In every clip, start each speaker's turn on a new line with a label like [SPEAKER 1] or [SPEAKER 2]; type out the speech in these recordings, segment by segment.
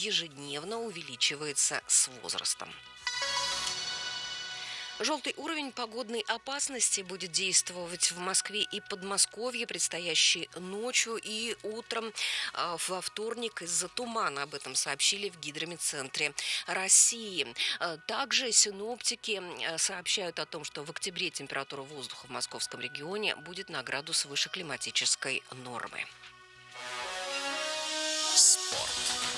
[SPEAKER 1] ежедневно увеличивается с возрастом. Желтый уровень погодной опасности будет действовать в Москве и Подмосковье предстоящей ночью и утром во вторник из-за тумана. Об этом сообщили в Гидрометцентре России. Также синоптики сообщают о том, что в октябре температура воздуха в московском регионе будет на градус выше климатической нормы.
[SPEAKER 2] Спорт.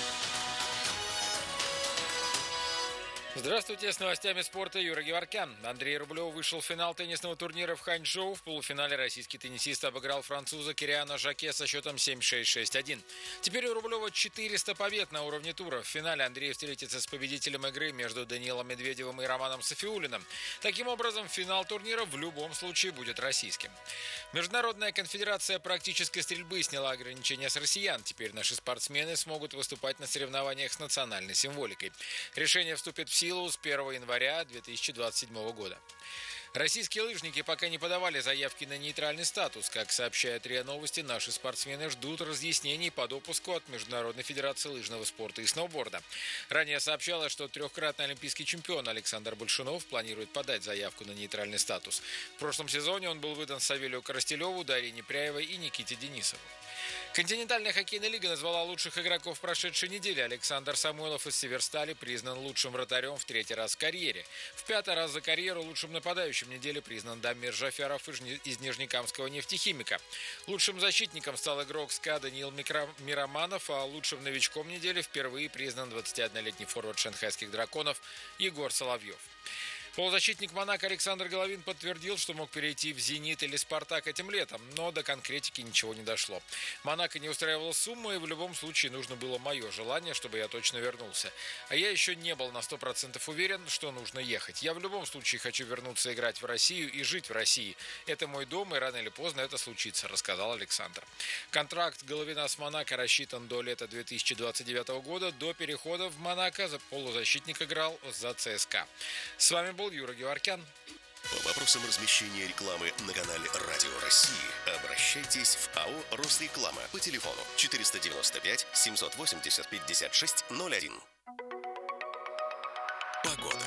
[SPEAKER 3] Здравствуйте, с новостями спорта Юра Геворкян. Андрей Рублев вышел в финал теннисного турнира в Ханчжоу. В полуфинале российский теннисист обыграл француза Кириана Жаке со счетом 7-6, 6-1. Теперь у Рублева 400 побед на уровне тура. В финале Андрей встретится с победителем игры между Даниилом Медведевым и Романом Сафиуллиным. Таким образом, финал турнира в любом случае будет российским. Международная конфедерация практической стрельбы сняла ограничения с россиян. Теперь наши спортсмены смогут выступать на соревнованиях с национальной символикой. Решение вступит в силу с 1 января 2027 года. Российские лыжники пока не подавали заявки на нейтральный статус. Как сообщает РИА Новости, наши спортсмены ждут разъяснений по допуску от Международной федерации лыжного спорта и сноуборда. Ранее сообщалось, что трехкратный олимпийский чемпион Александр Большунов планирует подать заявку на нейтральный статус. В прошлом сезоне он был выдан Савелию Коростелеву, Дарье Непряевой и Никите Денисову. Континентальная хоккейная лига назвала лучших игроков прошедшей недели. Александр Самойлов из Северстали признан лучшим вратарем в 3-й раз в карьере. В 5-й раз за карьеру лучшим нападающим недели признан Дамир Жафяров из Нижнекамского нефтехимика. Лучшим защитником стал игрок СКА Даниил Мироманов, а лучшим новичком недели впервые признан 21-летний форвард шанхайских драконов Егор Соловьев. Полузащитник «Монако» Александр Головин подтвердил, что мог перейти в «Зенит» или «Спартак» этим летом, но до конкретики ничего не дошло. «Монако» не устраивала сумма, и в любом случае нужно было мое желание, чтобы я точно вернулся. А я еще не был на 100% уверен, что нужно ехать. Я в любом случае хочу вернуться играть в Россию и жить в России. Это мой дом, и рано или поздно это случится, рассказал Александр. Контракт Головина с «Монако» рассчитан до лета 2029 года. До перехода в «Монако» полузащитник играл за ЦСКА. С вами был Юра Геворкян.
[SPEAKER 2] По вопросам размещения рекламы на канале Радио России обращайтесь в АО «Росреклама» по телефону 495 780 5601. Погода.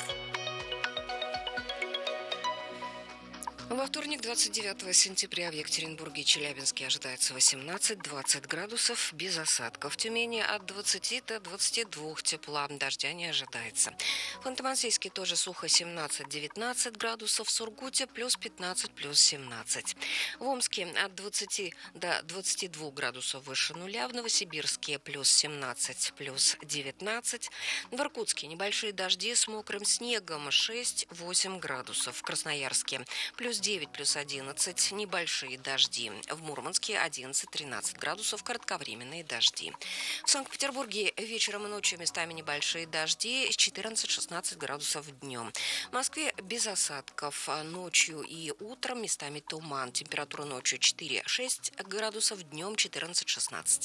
[SPEAKER 1] Во вторник, 29 сентября, в Екатеринбурге и Челябинске ожидается 18-20 градусов, без осадков. В Тюмени от 20 до 22 тепла, дождя не ожидается. В Ханты-Мансийске тоже сухо, 17-19 градусов, в Сургуте плюс 15, плюс 17. В Омске от 20 до 22 градусов выше нуля, в Новосибирске плюс 17, плюс 19. В Иркутске небольшие дожди с мокрым снегом, 6-8 градусов. В Красноярске плюс 9, плюс 11, небольшие дожди. В Мурманске 11-13 градусов, кратковременные дожди. В Санкт-Петербурге вечером и ночью местами небольшие дожди, 14-16 градусов днем. В Москве без осадков, ночью и утром местами туман. Температура ночью 4-6 градусов, днем 14-16.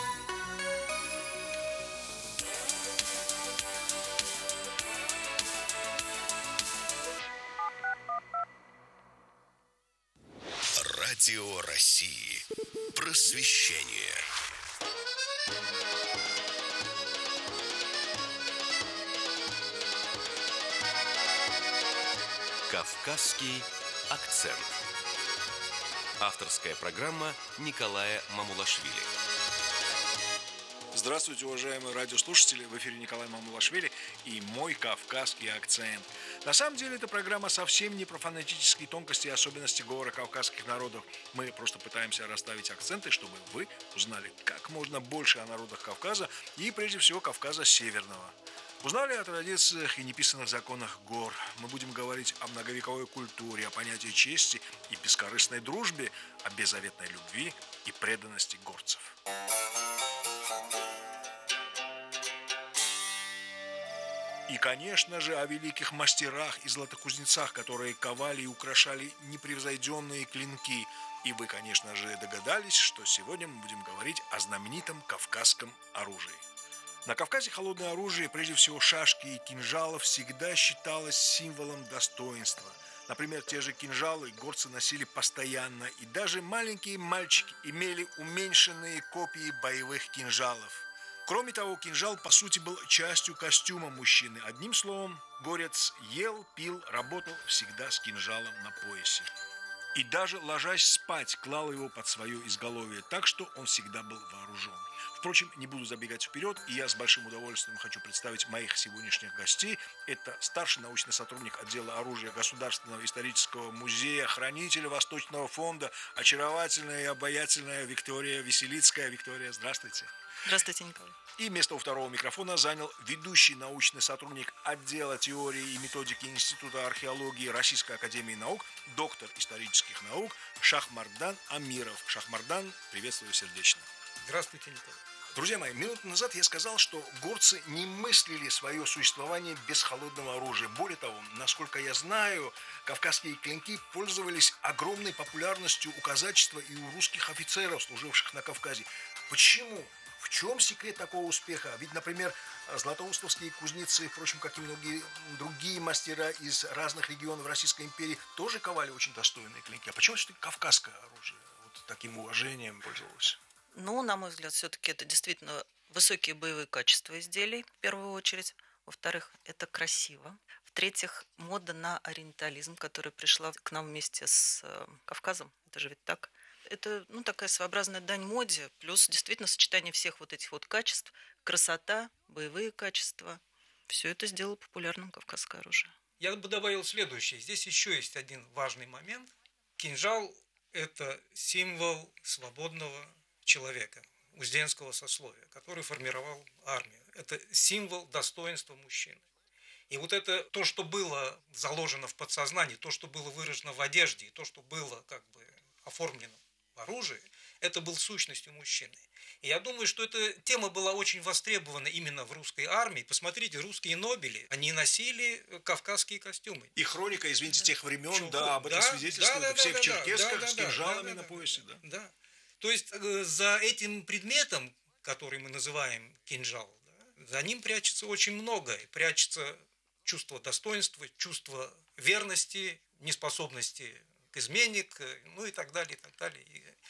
[SPEAKER 2] Радио России. Просвещение. Кавказский акцент. Авторская программа Николая Мамулашвили.
[SPEAKER 4] Здравствуйте, уважаемые радиослушатели! В эфире Николай Мамулашвили и мой кавказский акцент. На самом деле, эта программа совсем не про фонетические тонкости и особенности говора кавказских народов. Мы просто пытаемся расставить акценты, чтобы вы узнали как можно больше о народах Кавказа и, прежде всего, Кавказа Северного. Узнали о традициях и неписанных законах гор. Мы будем говорить о многовековой культуре, о понятии чести и бескорыстной дружбе, о беззаветной любви и преданности горцев. И, конечно же, о великих мастерах и златокузнецах, которые ковали и украшали непревзойденные клинки. И вы, конечно же, догадались, что сегодня мы будем говорить о знаменитом кавказском оружии. На Кавказе холодное оружие, прежде всего шашки и кинжалы, всегда считалось символом достоинства. Например, те же кинжалы горцы носили постоянно, и даже маленькие мальчики имели уменьшенные копии боевых кинжалов. Кроме того, кинжал, по сути, был частью костюма мужчины. Одним словом, горец ел, пил, работал всегда с кинжалом на поясе. И даже ложась спать, клал его под свое изголовье, так что он всегда был вооружен. Впрочем, не буду забегать вперед, и я с большим удовольствием хочу представить моих сегодняшних гостей. Это старший научный сотрудник отдела оружия Государственного исторического музея, хранитель Восточного фонда, очаровательная и обаятельная Виктория Веселицкая. Виктория, здравствуйте.
[SPEAKER 5] Здравствуйте, Николай.
[SPEAKER 4] И место у второго микрофона занял ведущий научный сотрудник отдела теории и методики Института археологии Российской академии наук, доктор исторических наук Шахмардан Амиров. Шахмардан, приветствую сердечно.
[SPEAKER 6] Здравствуйте, Николай.
[SPEAKER 4] Друзья мои, минуту назад я сказал, что горцы не мыслили свое существование без холодного оружия. Более того, насколько я знаю, кавказские клинки пользовались огромной популярностью у казачества и у русских офицеров, служивших на Кавказе. Почему? В чем секрет такого успеха? Ведь, например, златоустовские кузнецы, впрочем, как и многие другие мастера из разных регионов Российской империи, тоже ковали очень достойные клинки. А почему все-таки кавказское оружие вот таким уважением пользовалось?
[SPEAKER 5] Ну, на мой взгляд, все-таки это действительно высокие боевые качества изделий, в первую очередь. Во-вторых, это красиво. В-третьих, мода на ориентализм, которая пришла к нам вместе с Кавказом. Это же ведь так. Это, такая своеобразная дань моде, плюс действительно сочетание всех вот этих вот качеств, красота, боевые качества. Все это сделало популярным кавказское оружие.
[SPEAKER 6] Я бы добавил следующее. Здесь еще есть один важный момент. Кинжал – это символ свободного человека, узденского сословия, который формировал армию. Это символ достоинства мужчины. И вот это то, что было заложено в подсознании, то, что было выражено в одежде, и то, что было оформлено в оружии, это был сущностью мужчины. И я думаю, что эта тема была очень востребована именно в русской армии. Посмотрите, русские нобели, они носили кавказские костюмы.
[SPEAKER 4] И хроника, извините, тех времен, об этом свидетельствует. Все в черкесках, с кинжалами на поясе.
[SPEAKER 6] Да. То есть за этим предметом, который мы называем кинжал, за ним прячется очень многое. Прячется чувство достоинства, чувство верности, неспособности к измене, и так далее, и так далее.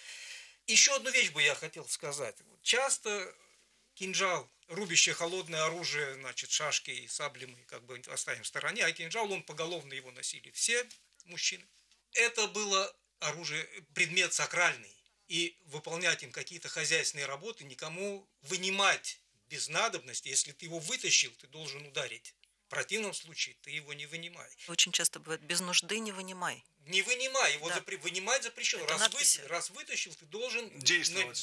[SPEAKER 6] Еще одну вещь бы я хотел сказать. Часто кинжал, рубящее холодное оружие, шашки и сабли мы оставим в стороне, а кинжал, поголовно его носили все мужчины. Это было оружие, предмет сакральный. И выполнять им какие-то хозяйственные работы никому вынимать без надобности. Если ты его вытащил, ты должен ударить. В противном случае ты его не вынимай.
[SPEAKER 5] Очень часто бывает, без нужды не вынимай.
[SPEAKER 6] Не вынимай, его вынимать запрещено. Раз вытащил, ты должен
[SPEAKER 4] действовать,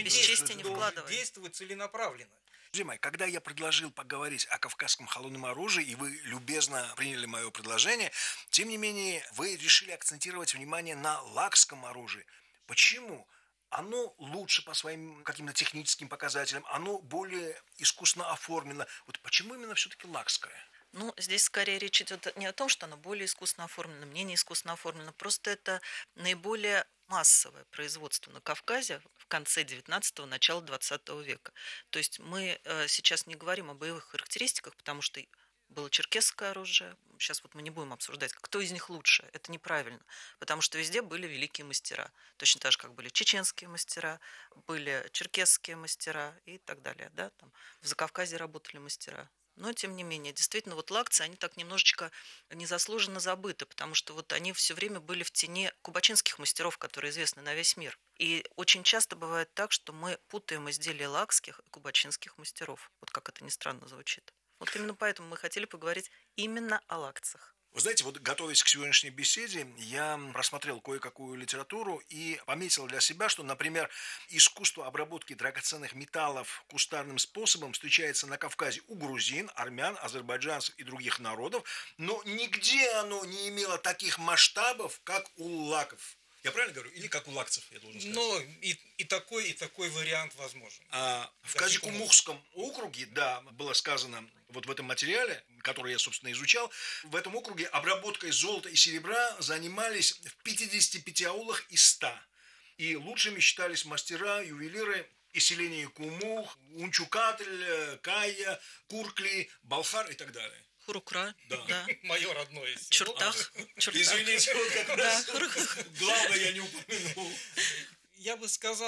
[SPEAKER 6] действовать целенаправленно.
[SPEAKER 4] Друзья мои, когда я предложил поговорить о кавказском холодном оружии, и вы любезно приняли мое предложение, тем не менее, вы решили акцентировать внимание на лакском оружии. Почему? Оно лучше по своим каким-то техническим показателям, оно более искусно оформлено. Вот почему именно все-таки лакское?
[SPEAKER 5] Здесь скорее речь идет не о том, что оно более искусно оформлено, менее искусно оформлено. Просто это наиболее массовое производство на Кавказе в конце 19-го, начало 20 века. То есть мы сейчас не говорим о боевых характеристиках, потому что было черкесское оружие. Сейчас мы не будем обсуждать, кто из них лучше. Это неправильно. Потому что везде были великие мастера. Точно так же, как были чеченские мастера, были черкесские мастера и так далее. Да? Там в Закавказье работали мастера. Но, тем не менее, действительно, лакцы, они так немножечко незаслуженно забыты, потому что они все время были в тени кубачинских мастеров, которые известны на весь мир. И очень часто бывает так, что мы путаем изделия лакских и кубачинских мастеров. Как это ни странно звучит. Именно поэтому мы хотели поговорить именно о лакцах.
[SPEAKER 4] Вы знаете, готовясь к сегодняшней беседе, я просмотрел кое-какую литературу и пометил для себя, что, например, искусство обработки драгоценных металлов кустарным способом встречается на Кавказе у грузин, армян, азербайджанцев и других народов, но нигде оно не имело таких масштабов, как у лаков. Я правильно говорю? Или как у лакцев, я должен сказать?
[SPEAKER 6] И такой вариант возможен.
[SPEAKER 4] В Казикумухском округе, было сказано в этом материале, который я, собственно, изучал, в этом округе обработкой золота и серебра занимались в 55 аулах из 100. И лучшими считались мастера, ювелиры из селения Кумух, Унчукатль, Кая, Куркли, Балхар и так далее.
[SPEAKER 5] Хурукра,
[SPEAKER 4] да.
[SPEAKER 6] Мое родное село.
[SPEAKER 5] Чертах.
[SPEAKER 4] Извините, как раз главное я не упомянул.
[SPEAKER 6] Я бы сказал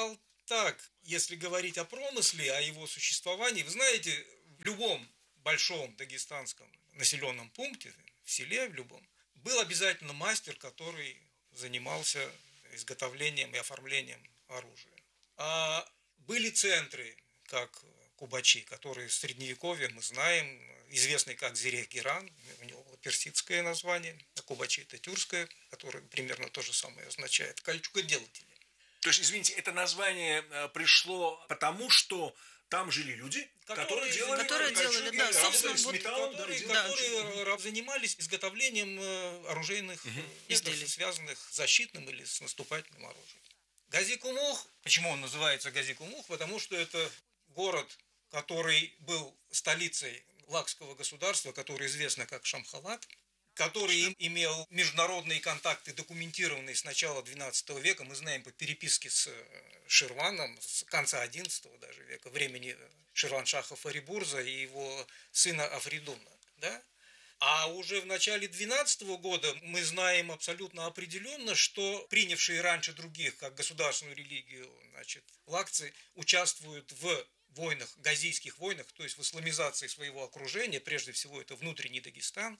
[SPEAKER 6] Так, если говорить о промысле, о его существовании, вы знаете, в любом большом дагестанском населенном пункте, в селе в любом, был обязательно мастер, который занимался изготовлением и оформлением оружия. А были центры, как Кубачи, которые в Средневековье, мы знаем, известный как Зирех-Геран, у него было персидское название, а Кубачи это тюркское, которое примерно то же самое означает, кольчугоделатели.
[SPEAKER 4] То есть, извините, это название пришло потому, что там жили люди, которые делали
[SPEAKER 5] собственно,
[SPEAKER 4] с металлом,
[SPEAKER 6] которые занимались изготовлением оружейных изделий, связанных с защитным или с наступательным оружием. Гази-Кумух, почему он называется Гази-Кумух? Потому что это город, который был столицей лакского государства, который известно как Шамхалат, который имел международные контакты, документированные с начала XII века. Мы знаем по переписке с Ширваном с конца XI даже века, времени Ширваншаха Фарибурза и его сына Афридуна. Да? А уже в начале XII года мы знаем абсолютно определенно, что принявшие раньше других, как государственную религию, лакцы участвуют в войнах, газийских войнах, то есть в исламизации своего окружения, прежде всего это внутренний Дагестан,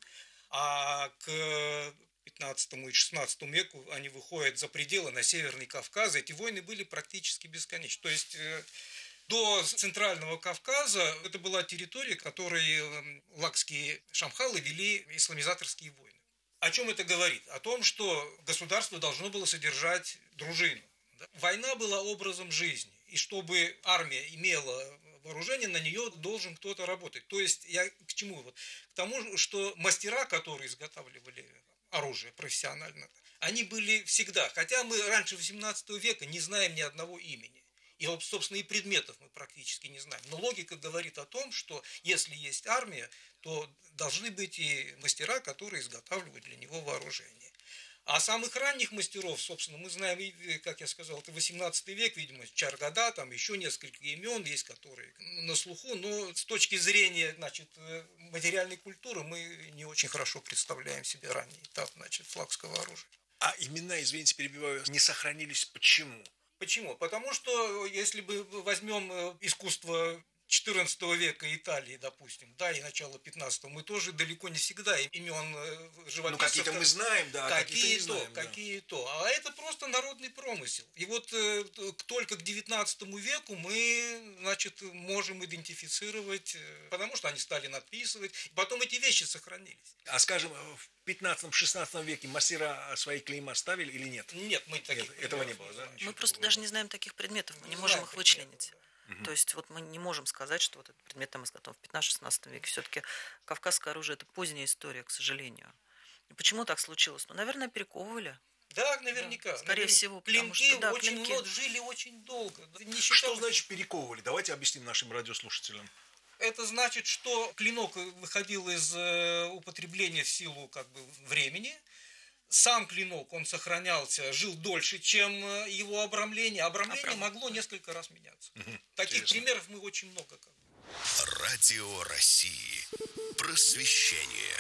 [SPEAKER 6] а к 15 и 16 веку они выходят за пределы на Северный Кавказ. Эти войны были практически бесконечны. То есть до Центрального Кавказа это была территория, которой лакские шамхалы вели исламизаторские войны. О чем это говорит? О том, что государство должно было содержать дружину. Война была образом жизни. И чтобы армия имела вооружение, на нее должен кто-то работать. То есть я к чему? К тому, что мастера, которые изготавливали оружие профессионально, они были всегда. Хотя мы раньше XVIII века не знаем ни одного имени. И, собственно, и предметов мы практически не знаем. Но логика говорит о том, что если есть армия, то должны быть и мастера, которые изготавливают для него вооружение. А самых ранних мастеров, собственно, мы знаем, как я сказал, это 18 век, видимо, Чаргада, там еще несколько имен есть, которые на слуху, но с точки зрения, материальной культуры мы не очень хорошо представляем себе ранний этап, лакского оружия.
[SPEAKER 4] А имена, извините, перебиваю, не сохранились почему?
[SPEAKER 6] Почему? Потому что, если бы возьмем искусство XIV века Италии, допустим, да, и начало 15-го, мы тоже далеко не всегда имен живописцев. Ну,
[SPEAKER 4] какие-то мы знаем, да,
[SPEAKER 6] какие-то. А это просто народный промысел. И вот только к 19 веку мы, можем идентифицировать, потому что они стали надписывать, и потом эти вещи сохранились.
[SPEAKER 4] А, скажем, в 15-16 веке мастера свои клейма ставили или нет?
[SPEAKER 6] Нет, мы
[SPEAKER 4] этого не было, да?
[SPEAKER 5] Мы просто даже не знаем таких предметов, мы не можем их вычленить. То есть мы не можем сказать, что этот предмет там изготовлен в 15-16 веке. Все-таки кавказское оружие – это поздняя история, к сожалению. И почему так случилось? Наверное, перековывали.
[SPEAKER 6] Да, наверняка. Да,
[SPEAKER 5] скорее всего.
[SPEAKER 6] Клинки жили очень долго.
[SPEAKER 4] Что значит перековывали? Давайте объясним нашим радиослушателям.
[SPEAKER 6] Это значит, что клинок выходил из употребления в силу времени. Сам клинок, он сохранялся, жил дольше, чем его обрамление. Обрамление могло несколько раз меняться. Таких примеров мы очень много.
[SPEAKER 2] Радио России. Просвещение.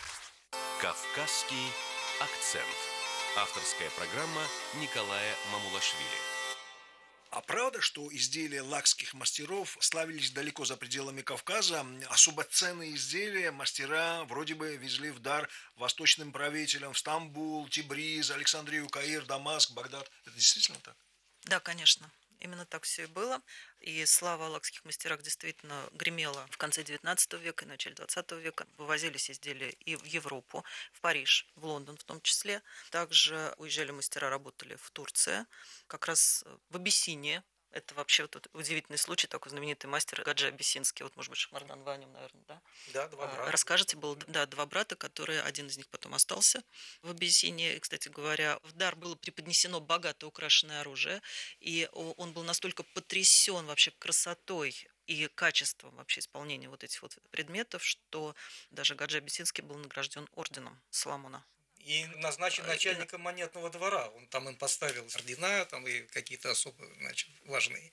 [SPEAKER 2] Кавказский акцент. Авторская программа Николая Мамулашвили.
[SPEAKER 4] А правда, что изделия лакских мастеров славились далеко за пределами Кавказа? Особо ценные изделия мастера вроде бы везли в дар восточным правителям в Стамбул, Тибриз, Александрию, Каир, Дамаск, Багдад. Это действительно так?
[SPEAKER 5] Да, конечно. Именно так все и было. И слава о лакских мастерах действительно гремела в конце XIX века и начале XX века. Вывозились изделия и в Европу, в Париж, в Лондон в том числе. Также уезжали мастера, работали в Турции, как раз в Абиссинии. Это вообще удивительный случай, такой знаменитый мастер Гаджи Абиссинский. Может быть, Шахмардан вы о нем, наверное, да?
[SPEAKER 6] Да, два брата.
[SPEAKER 5] Расскажите, было два брата, которые, один из них потом остался в Абиссинии. И, кстати говоря, в дар было преподнесено богато украшенное оружие, и он был настолько потрясен вообще красотой и качеством вообще исполнения этих предметов, что даже Гаджи Абиссинский был награжден орденом Соломона.
[SPEAKER 6] И назначен начальником монетного двора. Он там им поставил ордена и какие-то особо важные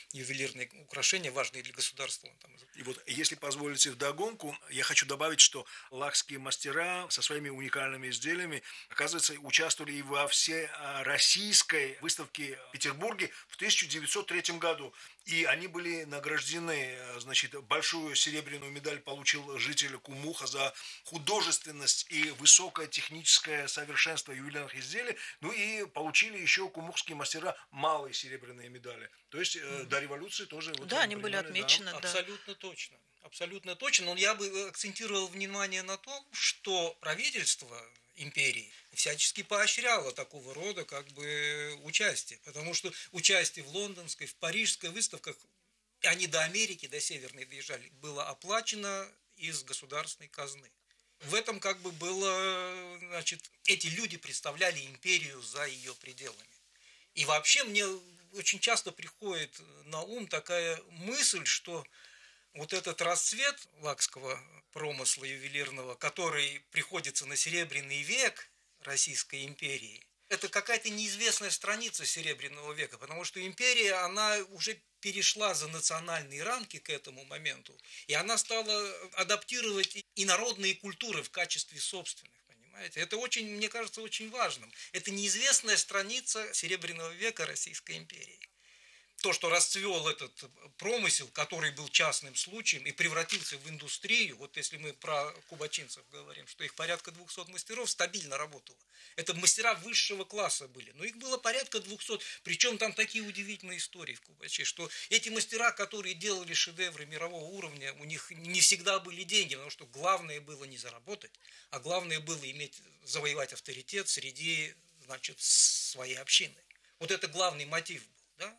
[SPEAKER 6] ювелирные украшения, важные для государства.
[SPEAKER 4] И вот, если позволите вдогонку, я хочу добавить, что лакские мастера со своими уникальными изделиями, оказывается, участвовали и во всей российской выставке в Петербурге в 1903 году. И они были награждены, значит, большую серебряную медаль получил житель Кумуха за художественность и высокое техническое совершенство ювелирных изделий. Ну и получили еще кумухские мастера малые серебряные медали. То есть до революции тоже... Вот,
[SPEAKER 5] да, они были отмечены.
[SPEAKER 6] Да.
[SPEAKER 5] Да.
[SPEAKER 6] Абсолютно точно. Абсолютно точно. Но я бы акцентировал внимание на том, что правительство империи всячески поощряло такого рода как бы участие. Потому что участие в лондонской, в парижской выставках, они до Америки, до Северной доезжали, было оплачено из государственной казны. В этом как бы было, значит, эти люди представляли империю за ее пределами. И вообще мне очень часто приходит на ум такая мысль, что вот этот расцвет лакского промысла ювелирного, который приходится на Серебряный век Российской империи, это какая-то неизвестная страница Серебряного века, потому что империя, она уже перешла за национальные рамки к этому моменту, и она стала адаптировать и народные культуры в качестве собственных. Понимаете? Это очень, мне кажется, очень важным. Это неизвестная страница Серебряного века Российской империи. То, что расцвел этот промысел, который был частным случаем и превратился в индустрию, вот если мы про кубачинцев говорим, что их порядка 200 мастеров стабильно работало. Это мастера высшего класса были, но их было порядка 200, причем там такие удивительные истории в Кубаче, что эти мастера, которые делали шедевры мирового уровня, у них не всегда были деньги, потому что главное было не заработать, а главное было завоевать авторитет среди, значит, своей общины. Вот это главный мотив был, да?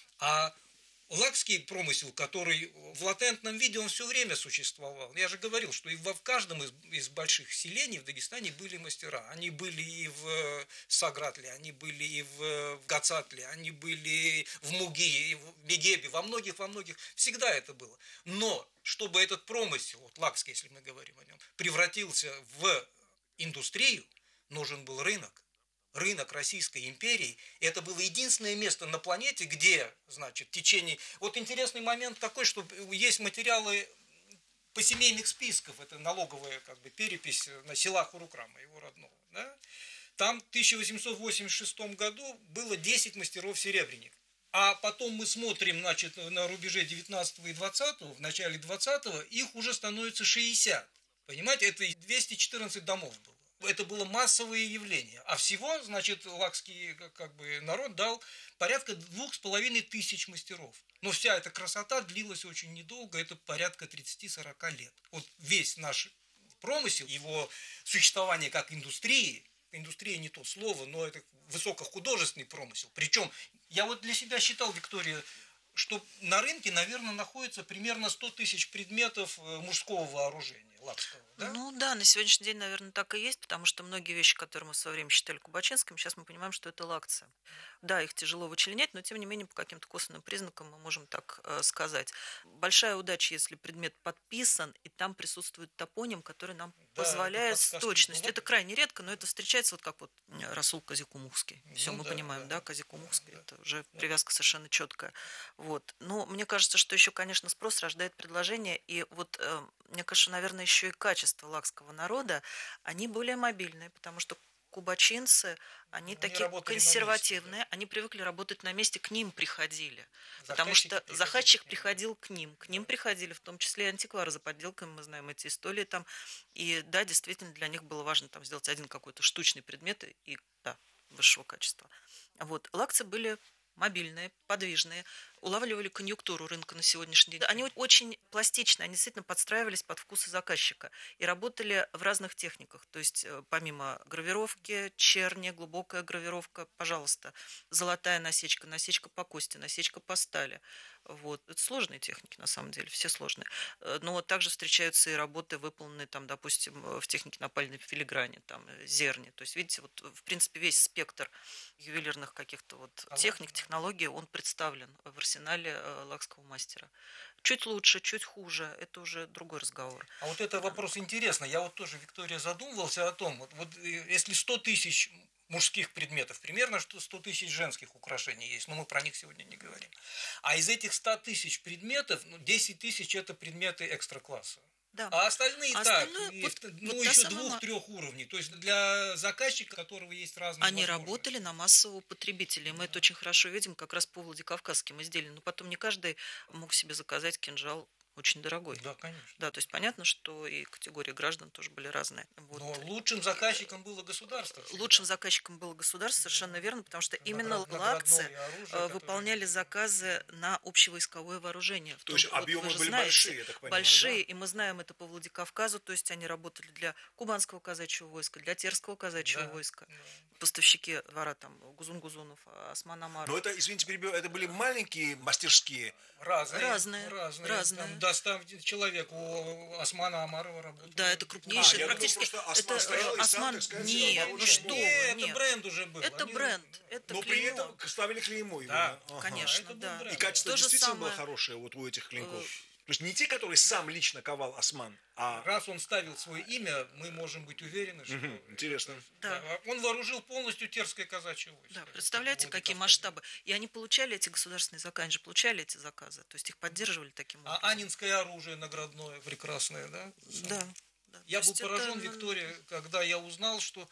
[SPEAKER 6] А лакский промысел, который в латентном виде, он все время существовал. Я же говорил, что и в каждом из больших селений в Дагестане были мастера. Они были и в Сагратле, они были и в Гацатле, они были в Муги, и в Бегебе, во многих. Всегда это было. Но чтобы этот промысел, вот лакский, если мы говорим о нем, превратился в индустрию, нужен был рынок Российской империи. И это было единственное место на планете, где, значит, в течение... Вот интересный момент такой, что есть материалы посемейных списков, это налоговая как бы перепись на селах Урукрама, моего родного. Да? Там в 1886 году было 10 мастеров-серебряников. А потом мы смотрим, значит, на рубеже 19 и 20, в начале 20-го, их уже становится 60. Понимаете, это 214 домов было. Это было массовое явление. А всего, значит, лакский как бы народ дал порядка 2500 мастеров. Но вся эта красота длилась очень недолго, это порядка 30-40 лет. Вот весь наш промысел, его существование как индустрия не то слово, но это высокохудожественный промысел. Причем я вот для себя считал, Виктория, что на рынке, наверное, находится примерно 100 тысяч предметов мужского вооружения, лакского. Да?
[SPEAKER 5] Ну да, на сегодняшний день, наверное, так и есть, потому что многие вещи, которые мы в свое время считали кубачинскими, сейчас мы понимаем, что это лакцы. Да, их тяжело вычленять, но тем не менее по каким-то косвенным признакам мы можем так сказать. Большая удача, если предмет подписан, и там присутствует топоним, который нам позволяет с точностью. Это крайне редко, но это встречается вот как вот Расул Казикумухский. Все, мы понимаем, да, Казикумухский, это уже привязка совершенно четкая. Вот. Но мне кажется, что еще, конечно, спрос рождает предложение, и вот мне кажется, наверное, еще и качество лакского народа, они более мобильные, потому что кубачинцы, они такие консервативные, они привыкли работать на месте, к ним приходили. Потому что заказчик приходил к ним приходили, в том числе и антиквары за подделками, мы знаем эти истории там. И да, действительно, для них было важно там сделать один какой-то штучный предмет и да, высшего качества. Вот. Лакцы были мобильные, подвижные, улавливали конъюнктуру рынка на сегодняшний день. Они очень пластичны, они действительно подстраивались под вкусы заказчика и работали в разных техниках. То есть помимо гравировки, черни, глубокая гравировка, пожалуйста, золотая насечка, насечка по кости, насечка по стали. Вот. Это сложные техники, на самом деле, все сложные. Но также встречаются и работы, выполненные, там, допустим, в технике напальной филиграни, там, зерни. То есть, видите, вот, в принципе, весь спектр ювелирных каких-то вот техник, технологий, он представлен в арсенале лакского мастера. Чуть лучше, чуть хуже, это уже другой разговор.
[SPEAKER 6] А вот это вопрос интересный. Я вот тоже, Виктория, задумывался о том, если 100 тысяч мужских предметов, примерно 100 тысяч женских украшений есть, но мы про них сегодня не говорим. А из этих 100 тысяч предметов, 10 тысяч это предметы экстра-класса.
[SPEAKER 5] Да.
[SPEAKER 6] А остальные еще
[SPEAKER 5] та
[SPEAKER 6] 2-3 уровней. То есть для заказчика, у которого есть разные
[SPEAKER 5] Они
[SPEAKER 6] возможности.
[SPEAKER 5] работали на массового потребителя. И мы это очень хорошо видим как раз по владикавказским изделиям. Но потом не каждый мог себе заказать кинжал очень дорогой.
[SPEAKER 6] Да, конечно.
[SPEAKER 5] Да, то есть понятно, что и категории граждан тоже были разные. Вот.
[SPEAKER 6] Но лучшим заказчиком было государство. всегда.
[SPEAKER 5] Лучшим заказчиком было государство, совершенно верно, потому что именно лакцы выполняли заказы на общевойсковое вооружение.
[SPEAKER 4] То есть объемы были большие, я так понимаю.
[SPEAKER 5] Большие,
[SPEAKER 4] да?
[SPEAKER 5] и мы знаем это по Владикавказу, то есть они работали для Кубанского казачьего войска, для Терского казачьего войска.
[SPEAKER 6] Да.
[SPEAKER 5] Поставщики двора там Гузун-Гузунов, Осман Амаров.
[SPEAKER 4] Но это, извините, перебью, это были маленькие мастерские.
[SPEAKER 5] Разные.
[SPEAKER 6] Там человек у Османа Амарова работал.
[SPEAKER 5] Да, это крупнейший.
[SPEAKER 4] я думал,
[SPEAKER 5] практически
[SPEAKER 4] просто Осман стоял и сам, так сказать,
[SPEAKER 5] Нет,
[SPEAKER 4] делал
[SPEAKER 5] ну
[SPEAKER 4] вооружение.
[SPEAKER 5] что вы,
[SPEAKER 6] Это
[SPEAKER 5] нет.
[SPEAKER 6] бренд уже был.
[SPEAKER 5] Это бренд, это
[SPEAKER 4] Но при
[SPEAKER 5] клеймо.
[SPEAKER 4] этом ставили клеймо.
[SPEAKER 6] Да,
[SPEAKER 4] Ага.
[SPEAKER 5] Конечно,
[SPEAKER 6] это был
[SPEAKER 5] да.
[SPEAKER 6] бренд.
[SPEAKER 4] И качество
[SPEAKER 5] То же
[SPEAKER 4] действительно было
[SPEAKER 5] самое,
[SPEAKER 4] хорошее вот у этих клинков. То есть не те, которые сам лично ковал Осман, а...
[SPEAKER 6] Раз он ставил свое имя, мы можем быть уверены, что...
[SPEAKER 4] Интересно.
[SPEAKER 5] Да.
[SPEAKER 6] Он вооружил полностью Терское казачье войско.
[SPEAKER 5] Да, представляете, какие масштабы. И они получали эти государственные заказы, они же получали эти заказы, то есть их поддерживали таким
[SPEAKER 6] А
[SPEAKER 5] образом.
[SPEAKER 6] анинское оружие наградное, прекрасное, да?
[SPEAKER 5] Да.
[SPEAKER 6] Я
[SPEAKER 5] То
[SPEAKER 6] был
[SPEAKER 5] есть
[SPEAKER 6] поражен,
[SPEAKER 5] это,
[SPEAKER 6] Виктория, когда я узнал, что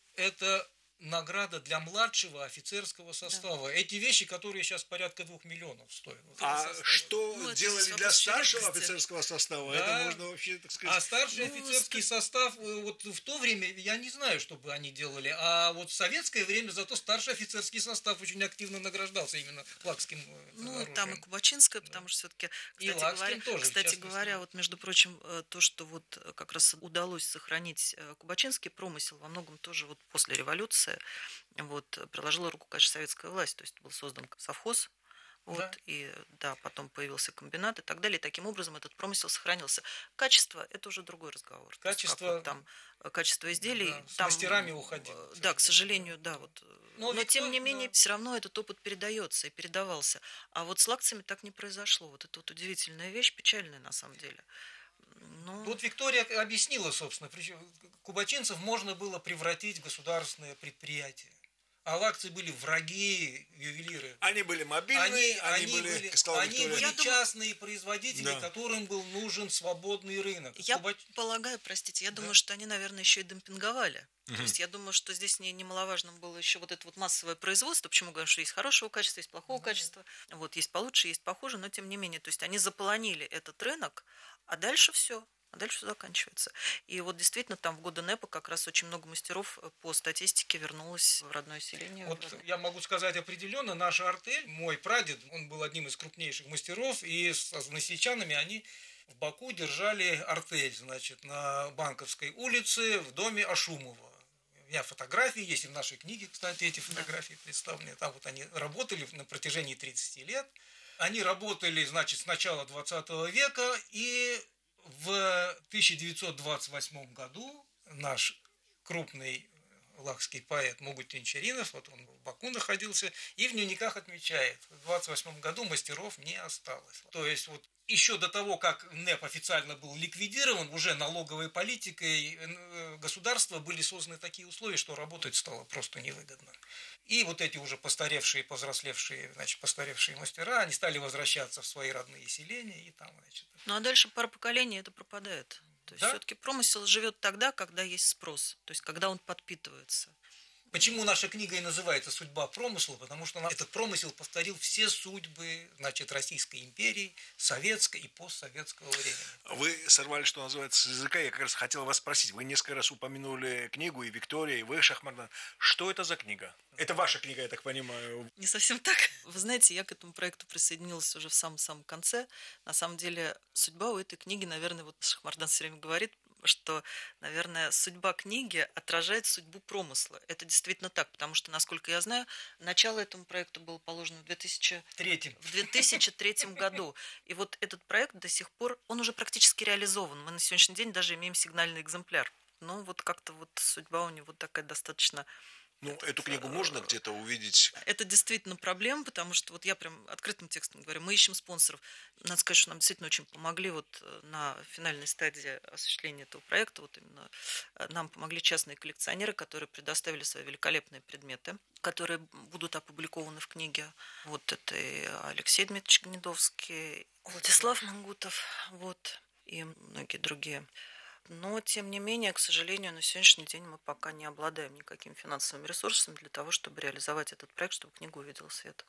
[SPEAKER 6] это награда для младшего офицерского состава. Эти вещи, которые сейчас порядка 2 миллионов стоят. Вот
[SPEAKER 4] А
[SPEAKER 6] это состав.
[SPEAKER 4] что
[SPEAKER 5] Ну, это
[SPEAKER 4] делали
[SPEAKER 5] здесь
[SPEAKER 4] для
[SPEAKER 5] вопрос
[SPEAKER 4] старшего
[SPEAKER 5] редкости.
[SPEAKER 4] офицерского состава?
[SPEAKER 6] Да.
[SPEAKER 4] Это можно вообще, так сказать...
[SPEAKER 6] А старший
[SPEAKER 5] Ну,
[SPEAKER 6] офицерский состав, вот в то время, я не знаю, что бы они делали, а вот в советское время зато старший офицерский состав очень активно награждался именно лакским
[SPEAKER 5] Ну,
[SPEAKER 6] оружием.
[SPEAKER 5] там и Кубачинская, потому что все-таки,
[SPEAKER 6] И
[SPEAKER 5] кстати
[SPEAKER 6] Лакским
[SPEAKER 5] говоря,
[SPEAKER 6] тоже, в
[SPEAKER 5] кстати
[SPEAKER 6] частности.
[SPEAKER 5] говоря, вот между прочим, то, что вот как раз удалось сохранить кубачинский промысел, во многом тоже вот после революции вот приложила руку, конечно, советская власть, то есть был создан совхоз. Вот,
[SPEAKER 6] Да.
[SPEAKER 5] и да, потом появился комбинат и так далее. И таким образом этот промысел сохранился. Качество – это уже другой разговор. То есть, как
[SPEAKER 6] Качество-
[SPEAKER 5] вот там качество изделий.
[SPEAKER 6] Да, с
[SPEAKER 5] там,
[SPEAKER 6] мастерами уходило,
[SPEAKER 5] Да, к сожалению, да. Вот.
[SPEAKER 6] Но
[SPEAKER 5] Но
[SPEAKER 6] ведь
[SPEAKER 5] тем
[SPEAKER 6] то-
[SPEAKER 5] не менее,
[SPEAKER 6] да.
[SPEAKER 5] все равно этот опыт передается и передавался. А вот с лакциями так не произошло. Вот это вот удивительная вещь, печальная на самом деле. Ну,
[SPEAKER 6] Тут Виктория объяснила, собственно, причем кубачинцев можно было превратить в государственное предприятие. А лакцы были враги, ювелиры.
[SPEAKER 4] Они были мобильные, они были, как сказала
[SPEAKER 6] они
[SPEAKER 4] Виктория,
[SPEAKER 6] были
[SPEAKER 5] Я думаю-
[SPEAKER 6] частные производители,
[SPEAKER 4] Да.
[SPEAKER 6] которым был нужен свободный рынок.
[SPEAKER 5] я полагаю, простите, я думаю, что они, наверное, еще и демпинговали. То есть я думаю, что здесь немаловажным было еще вот это вот массовое производство. Почему говорим, что есть хорошего качества, есть плохого качества. Вот есть получше, есть похуже, но тем не менее. То есть они заполонили этот рынок, а дальше все. А дальше все заканчивается. И вот действительно там в годы НЭПа как раз очень много мастеров по статистике вернулось в родное селение.
[SPEAKER 6] Вот я могу сказать определенно, наш артель, мой прадед, он был одним из крупнейших мастеров, и с односельчанами они в Баку держали артель, значит, на Банковской улице в доме Ашумова. У меня фотографии есть, и в нашей книге, кстати, эти фотографии представлены. Там вот они работали на протяжении 30 лет. Они работали, значит, с начала 20 века, и в 1928 году наш крупный лакский поэт Мугут Тинчаринов, вот он в Баку находился, и в дневниках отмечает, в 28 году мастеров не осталось. То есть вот еще до того, как НЭП официально был ликвидирован, уже налоговой политикой государства были созданы такие условия, что работать стало просто невыгодно. И вот эти уже постаревшие, повзрослевшие, значит, постаревшие мастера, они стали возвращаться в свои родные селения, и там, значит...
[SPEAKER 5] Ну а дальше пара поколений это пропадает. То есть
[SPEAKER 6] Да.
[SPEAKER 5] все-таки промысел живет тогда, когда есть спрос, то есть когда он подпитывается.
[SPEAKER 6] Почему наша книга и называется «Судьба промысла»? Потому что этот промысел повторил все судьбы, значит, Российской империи, советской и постсоветского времени.
[SPEAKER 4] Вы сорвали, что называется, с языка. Я как раз хотел вас спросить. Вы несколько раз упомянули книгу, и Виктория, и вы, Шахмардан. Что это за книга? Это ваша книга, я так понимаю.
[SPEAKER 5] Не совсем так. Вы знаете, я к этому проекту присоединилась уже в самом-самом конце. На самом деле, судьба у этой книги, наверное, вот Шахмардан все время говорит, что, наверное, судьба книги отражает судьбу промысла. Это действительно так, потому что, насколько я знаю, начало этому проекту было положено в 2003 году. И вот этот проект до сих пор, он уже практически реализован. Мы на сегодняшний день даже имеем сигнальный экземпляр. Но вот как-то вот судьба у него такая достаточно
[SPEAKER 4] Ну, эту книгу можно где-то увидеть?
[SPEAKER 5] Это действительно проблема, потому что вот я прям открытым текстом говорю, мы ищем спонсоров. Надо сказать, что нам действительно очень помогли вот на финальной стадии осуществления этого проекта. Вот именно нам помогли частные коллекционеры, которые предоставили свои великолепные предметы, которые будут опубликованы в книге. Вот это и Алексей Дмитриевич Гнедовский, Владислав Мангутов, вот, и многие другие. Но, тем не менее, к сожалению, на сегодняшний день мы пока не обладаем никакими финансовыми ресурсами для того, чтобы реализовать этот проект, чтобы книга увидела свет.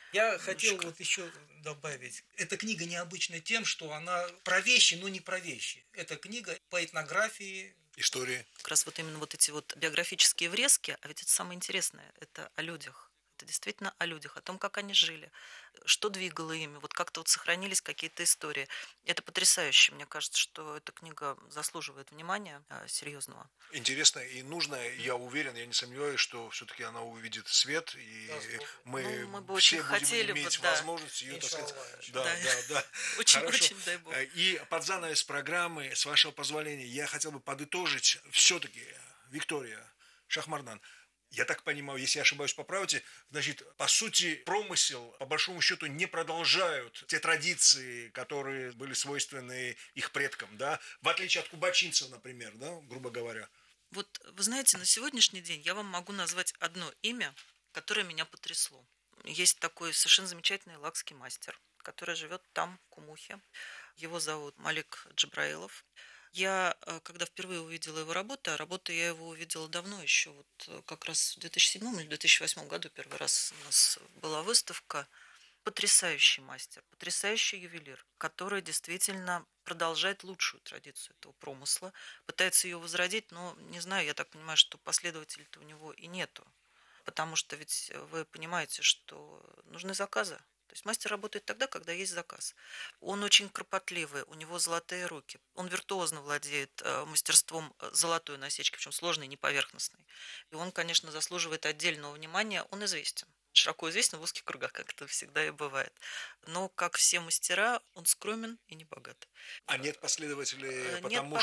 [SPEAKER 6] Я хотел вот еще добавить. Эта книга необычна тем, что она про вещи, но не про вещи. Это книга по этнографии.
[SPEAKER 4] Истории.
[SPEAKER 5] Как раз вот именно вот эти вот биографические врезки, а ведь это самое интересное, это о людях. Это действительно о людях, о том, как они жили, что двигало ими, вот как-то вот сохранились какие-то истории. Это потрясающе. Мне кажется, что эта книга заслуживает внимания серьезного.
[SPEAKER 4] Интересно и нужно, я уверен, я не сомневаюсь, что все-таки она увидит свет, и мы
[SPEAKER 5] бы
[SPEAKER 4] все
[SPEAKER 5] очень
[SPEAKER 4] будем
[SPEAKER 5] хотели
[SPEAKER 4] иметь
[SPEAKER 5] бы, да.
[SPEAKER 4] возможность ее, так сказать,
[SPEAKER 6] Да.
[SPEAKER 4] да.
[SPEAKER 5] Очень, дай бог.
[SPEAKER 4] И под занавес программы, с вашего позволения, я хотел бы подытожить все-таки, Виктория Шахмардан, я так понимаю, если я ошибаюсь, поправьте, значит, по сути, промысел, по большому счету, не продолжают те традиции, которые были свойственны их предкам, да, в отличие от кубачинцев, например, да, грубо говоря.
[SPEAKER 5] Вот вы знаете, на сегодняшний день я вам могу назвать одно имя, которое меня потрясло. Есть такой совершенно замечательный лакский мастер, который живет там, в Кумухе. Его зовут Малик Джабраилов. Я, когда впервые увидела его работу, а работу я его увидела давно, еще вот как раз в 2007 или 2008 году первый раз у нас была выставка. Потрясающий мастер, потрясающий ювелир, который действительно продолжает лучшую традицию этого промысла, пытается ее возродить, но, не знаю, я так понимаю, что последователей-то у него и нету. Потому что ведь вы понимаете, что нужны заказы. То есть мастер работает тогда, когда есть заказ. Он очень кропотливый, у него золотые руки. Он виртуозно владеет мастерством золотой насечки, причем сложной, не поверхностной. И он, конечно, заслуживает отдельного внимания. Он известен. Широко известен в узких кругах, как это всегда и бывает. Но, как все мастера, он скромен и не богат.
[SPEAKER 4] А нет последователей,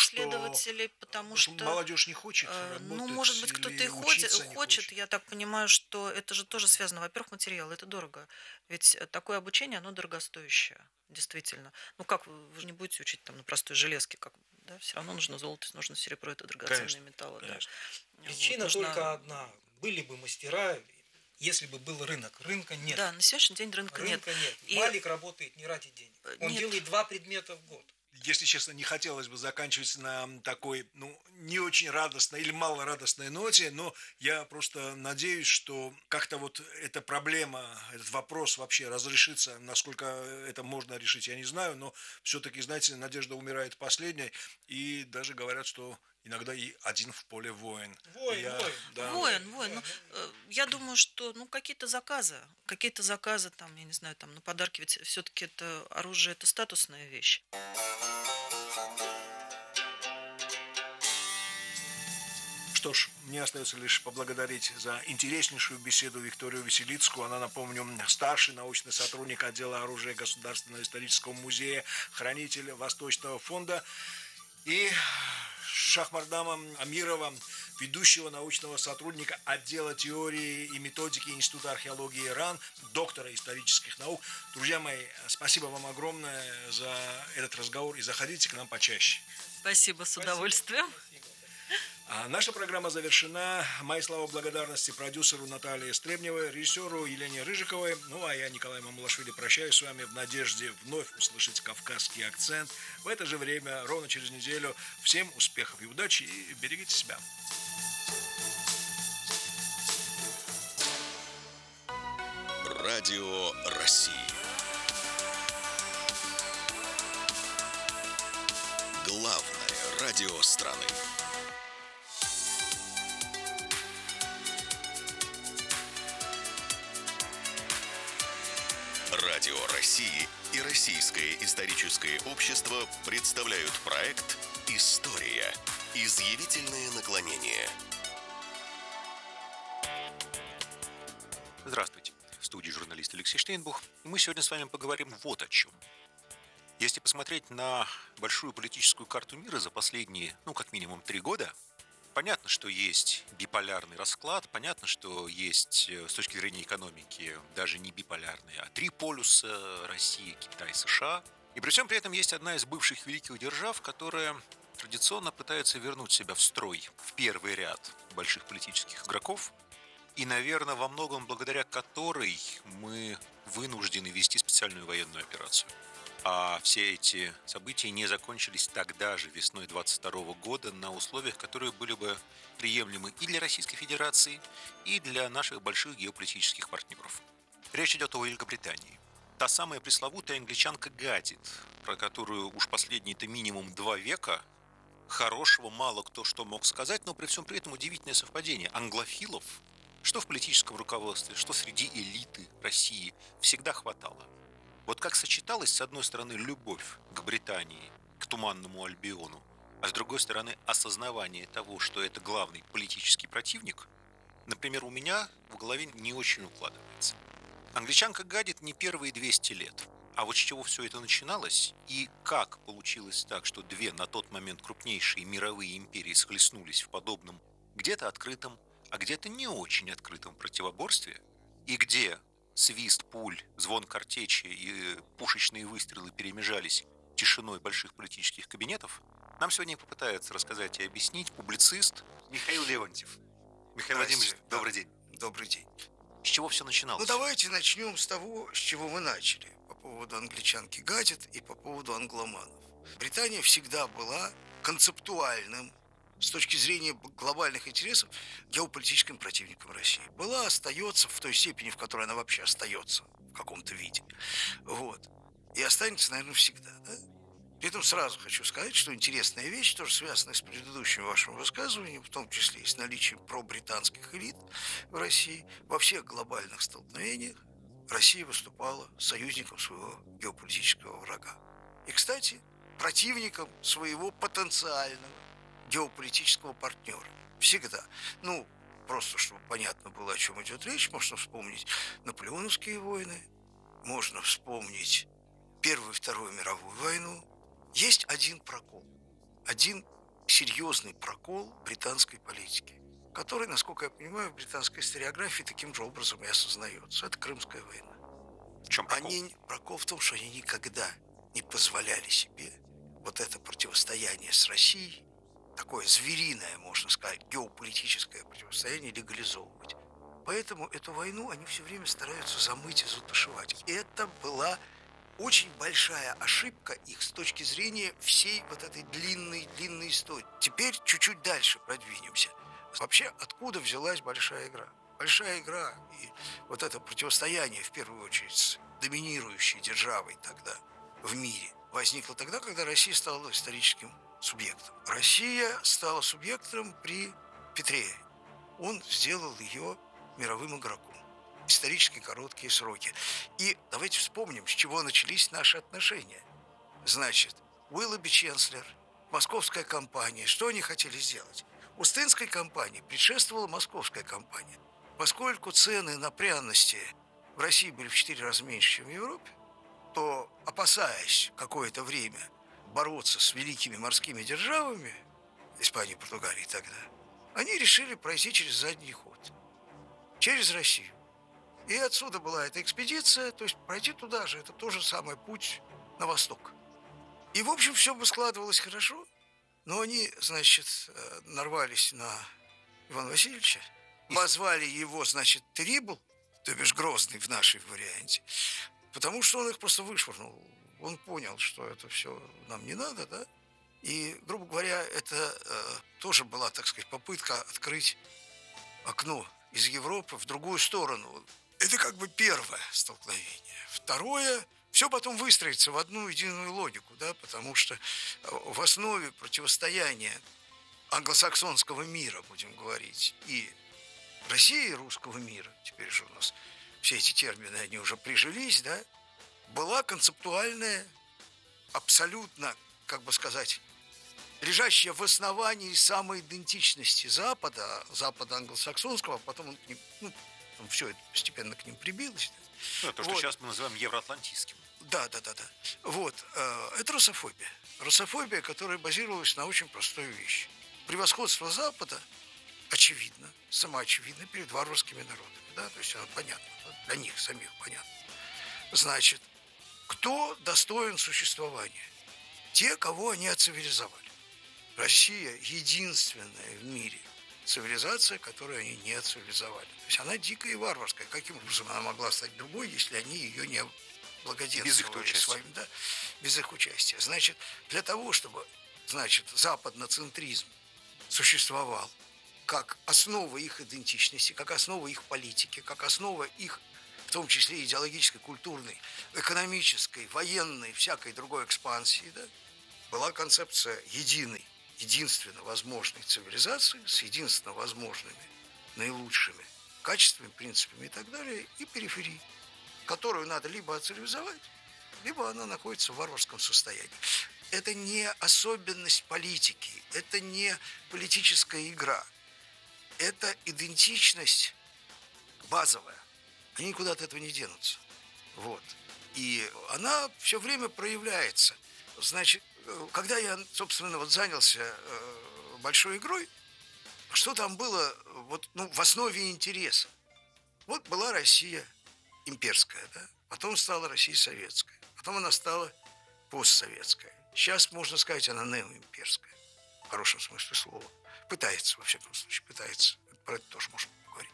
[SPEAKER 5] потому что
[SPEAKER 4] молодежь не хочет работать?
[SPEAKER 5] Ну, может быть, кто-то и хочет. Я так понимаю, что это же тоже связано. Во-первых, материал, это дорого. Ведь такое обучение, оно дорогостоящее, действительно. Ну, как, вы же не будете учить там на простой железке, как, да? Все равно нужно золото, нужно серебро, это драгоценные металлы.
[SPEAKER 4] Конечно.
[SPEAKER 5] Да.
[SPEAKER 6] Причина
[SPEAKER 5] Вот,
[SPEAKER 6] только одна. Были бы мастера, если бы был рынок. Рынка нет.
[SPEAKER 5] Да, на сегодняшний день рынка нет.
[SPEAKER 6] И Малик работает не ради денег. Он делает 2 предмета в год.
[SPEAKER 4] Если честно, не хотелось бы заканчивать на такой, не очень радостной или малорадостной ноте, но я просто надеюсь, что как-то вот эта проблема, этот вопрос вообще разрешится, насколько это можно решить, я не знаю, но все-таки, знаете, надежда умирает последней, и даже говорят, что иногда и один в поле воин.
[SPEAKER 5] Воин. Я думаю, что какие-то заказы там, я не знаю, там на подарки, ведь все-таки это оружие, это статусная вещь.
[SPEAKER 4] Что ж, мне остается лишь поблагодарить за интереснейшую беседу Викторию Веселицкую. Она, напомню, старший научный сотрудник отдела оружия Государственного исторического музея, хранитель Восточного фонда. И Шахмардама Амирова, ведущего научного сотрудника отдела теории и методики Института археологии РАН, доктора исторических наук. Друзья мои, спасибо вам огромное за этот разговор и заходите к нам почаще.
[SPEAKER 5] Спасибо, с удовольствием.
[SPEAKER 4] А наша программа завершена. Мои слова благодарности продюсеру Наталье Стребневой, режиссеру Елене Рыжиковой. А я, Николай Мамулашвили, прощаюсь с вами в надежде вновь услышать кавказский акцент. В это же время, ровно через неделю. Всем успехов и удачи, и берегите себя.
[SPEAKER 2] Радио России. Главное радио страны. Радио России и Российское историческое общество представляют проект «История. Изъявительные наклонения».
[SPEAKER 7] Здравствуйте. В студии журналист Алексей Штейнбух. И мы сегодня с вами поговорим вот о чем. Если посмотреть на большую политическую карту мира за последние, как минимум 3 года, Понятно, что есть биполярный расклад, понятно, что есть с точки зрения экономики даже не биполярный, а три полюса – Россия, Китай, США. И при всем при этом есть одна из бывших великих держав, которая традиционно пытается вернуть себя в строй, в первый ряд больших политических игроков, и, наверное, во многом благодаря которой мы вынуждены вести специальную военную операцию. А все эти события не закончились тогда же, весной 22 года, на условиях, которые были бы приемлемы и для Российской Федерации, и для наших больших геополитических партнеров. Речь идет о Великобритании. Та самая пресловутая англичанка гадит, про которую уж последние-то минимум 2 века хорошего мало кто что мог сказать, но при всем при этом удивительное совпадение. Англофилов, что в политическом руководстве, что среди элиты России, всегда хватало. Вот как сочеталась, с одной стороны, любовь к Британии, к Туманному Альбиону, а с другой стороны, осознавание того, что это главный политический противник, например, у меня в голове не очень укладывается. Англичанка гадит не первые 200 лет. А вот с чего все это начиналось, и как получилось так, что две на тот момент крупнейшие мировые империи схлестнулись в подобном где-то открытом, а где-то не очень открытом противоборстве, и где свист пуль, звон картечи и пушечные выстрелы перемежались тишиной больших политических кабинетов, нам сегодня попытается рассказать и объяснить публицист Михаил Леонтьев. Михаил Владимирович, добрый день.
[SPEAKER 8] Добрый день.
[SPEAKER 7] С чего все начиналось?
[SPEAKER 8] Ну, давайте начнем с того, с чего вы начали. По поводу англичанки гадит и по поводу англоманов. Британия всегда была концептуальным, с точки зрения глобальных интересов, геополитическим противником России. Была, остается в той степени, в которой она вообще остается в каком-то виде. Вот. И останется, наверное, всегда. Да? При этом сразу хочу сказать, что интересная вещь, тоже связанная с предыдущим вашим высказыванием, в том числе и с наличием пробританских элит в России, во всех глобальных столкновениях Россия выступала союзником своего геополитического врага. И, кстати, противником своего потенциального геополитического партнера. Всегда. Ну, просто чтобы понятно было, о чем идет речь, можно вспомнить наполеоновские войны, можно вспомнить Первую и Вторую мировую войну. Есть один прокол, один серьезный прокол британской политики, который, насколько я понимаю, в британской историографии таким же образом и осознается. Это Крымская война.
[SPEAKER 7] В чем прокол?
[SPEAKER 8] Прокол в том, что они никогда не позволяли себе вот это противостояние с Россией, такое звериное, можно сказать, геополитическое противостояние легализовывать. Поэтому эту войну они все время стараются замыть и затушевать. И это была очень большая ошибка их с точки зрения всей вот этой длинной истории. Теперь чуть-чуть дальше продвинемся. Вообще, откуда взялась большая игра? Большая игра и вот это противостояние, в первую очередь, с доминирующей державой тогда в мире, возникло тогда, когда Россия стала историческим субъектом. Россия стала субъектом при Петре. Он сделал ее мировым игроком. Исторически короткие сроки. И давайте вспомним, с чего начались наши отношения. Значит, Уиллоби-Ченслер, Московская кампания. Что они хотели сделать? Устынской кампании предшествовала Московская кампания. Поскольку цены на пряности в России были в 4 раза меньше, чем в Европе, то, опасаясь какое-то время бороться с великими морскими державами, Испании, Португалии тогда, они решили пройти через задний ход, через Россию. И отсюда была эта экспедиция, то есть пройти туда же, это тот же самый путь на восток. И, в общем, все бы складывалось хорошо, но они, значит, нарвались на Ивана Васильевича, позвали его, значит, Трибл, то бишь Грозный в нашей варианте, потому что он их просто вышвырнул. Он понял, что это все нам не надо, да? И, грубо говоря, это тоже была, так сказать, попытка открыть окно из Европы в другую сторону. Это как бы первое столкновение. Второе, все потом выстроится в одну единую логику, да, потому что в основе противостояния англосаксонского мира, будем говорить, и России, и русского мира, теперь же у нас все эти термины, они уже прижились, да, была концептуальная, абсолютно, как бы сказать, лежащая в основании самоидентичности Запада англосаксонского, а потом он к ним, все это постепенно к ним прибилось.
[SPEAKER 7] Ну, то, что вот сейчас мы называем евроатлантийским.
[SPEAKER 8] Да. Вот, это русофобия. Русофобия, которая базировалась на очень простой вещи. превосходство Запада очевидно, самоочевидно перед варварскими народами. Да? То есть оно понятно, для них самих понятно. Значит, кто достоин существования? Те, кого они оцивилизовали. Россия единственная в мире цивилизация, которую они не цивилизовали. То есть она дикая и варварская. Каким образом она могла стать другой, если они ее не благодетельствовали своим, да, без их участия? Значит, для того, чтобы, значит, западноцентризм существовал как основа их идентичности, как основа их политики, как основа их, в том числе идеологической, культурной, экономической, военной, всякой другой экспансии, да, была концепция единственно возможной цивилизации с единственно возможными наилучшими качествами, принципами и так далее, и периферии, которую надо либо оцивилизовать, либо она находится в варварском состоянии. Это не особенность политики, это не политическая игра, это идентичность базовая. Они никуда от этого не денутся. Вот. И она все время проявляется. Значит, когда я, собственно, вот занялся большой игрой, что там было вот, ну, в основе интереса? Вот была Россия имперская, да? Потом стала Россия советская, потом она стала постсоветская. Сейчас, можно сказать, она неоимперская, в хорошем смысле слова. Пытается, во всяком случае, пытается. Про это тоже можно поговорить.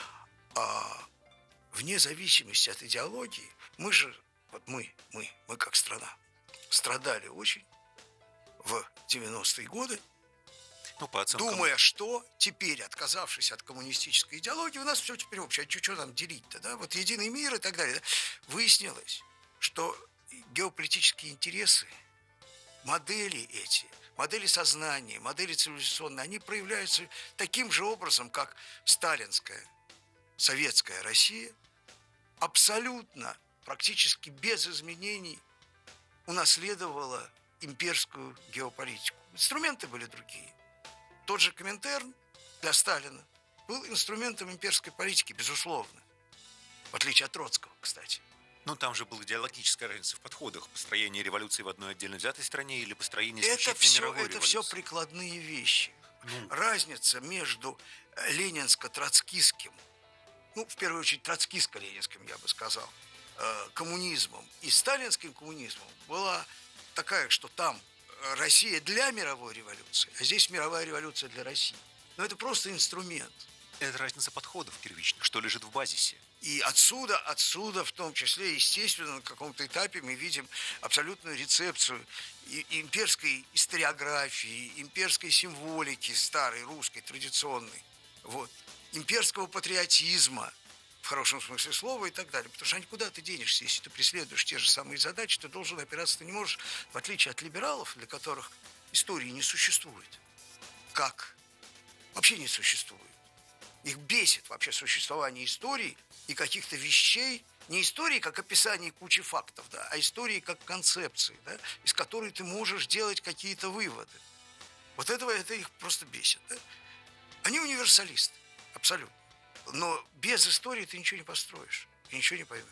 [SPEAKER 8] А вне зависимости от идеологии, мы же, вот мы как страна, страдали очень в 90-е годы,
[SPEAKER 7] ну, по оценкам...
[SPEAKER 8] думая, что теперь, отказавшись от коммунистической идеологии, у нас все теперь общее. А что нам делить-то, да? Вот единый мир и так далее. Да? Выяснилось, что геополитические интересы, модели эти, модели сознания, модели цивилизационные, они проявляются таким же образом, как сталинская, советская Россия, абсолютно, практически без изменений унаследовала имперскую геополитику. Инструменты были другие. Тот же Коминтерн для Сталина был инструментом имперской политики, безусловно. В отличие от Троцкого, кстати.
[SPEAKER 7] Ну, там же была идеологическая разница в подходах. Построение революции в одной отдельно взятой стране или построение исключительно мировой революции.
[SPEAKER 8] Это все прикладные вещи. Разница между ленинско-троцкистским, ну, в первую очередь, троцкистско-ленинским, я бы сказал, коммунизмом и сталинским коммунизмом была такая, что там Россия для мировой революции, а здесь мировая революция для России. Но это просто инструмент.
[SPEAKER 7] Это разница подходов первичных, что лежит в базисе.
[SPEAKER 8] И отсюда, в том числе, естественно, на каком-то этапе мы видим абсолютную рецепцию имперской историографии, имперской символики старой, русской, традиционной, вот, имперского патриотизма, в хорошем смысле слова и так далее. Потому что никуда ты денешься, если ты преследуешь те же самые задачи, ты должен опираться, ты не можешь, в отличие от либералов, для которых истории не существует. Как? Вообще не существует. Их бесит вообще существование истории и каких-то вещей, не истории как описание кучи фактов, да, а истории как концепции, да, из которой ты можешь делать какие-то выводы. Вот это их просто бесит. Да? Они универсалисты, абсолютно. Но без истории ты ничего не построишь, и ничего не поймешь.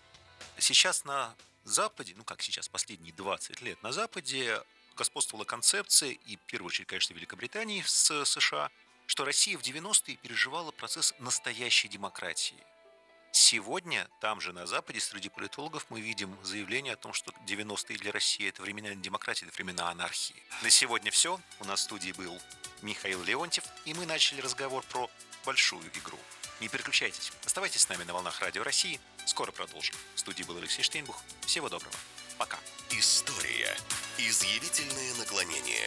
[SPEAKER 7] Сейчас на Западе, ну как сейчас, последние 20 лет на Западе господствовала концепция, и в первую очередь, конечно, Великобритании с США, что Россия в 90-е переживала процесс настоящей демократии. Сегодня, там же на Западе, среди политологов мы видим заявление о том, что 90-е для России – это времена демократии, это времена анархии. На сегодня все. У нас в студии был Михаил Леонтьев, и мы начали разговор про большую игру. Не переключайтесь. Оставайтесь с нами на волнах Радио России. Скоро продолжим. В студии был Алексей Штейнбух. Всего доброго. Пока.
[SPEAKER 2] История. Изъявительное наклонение.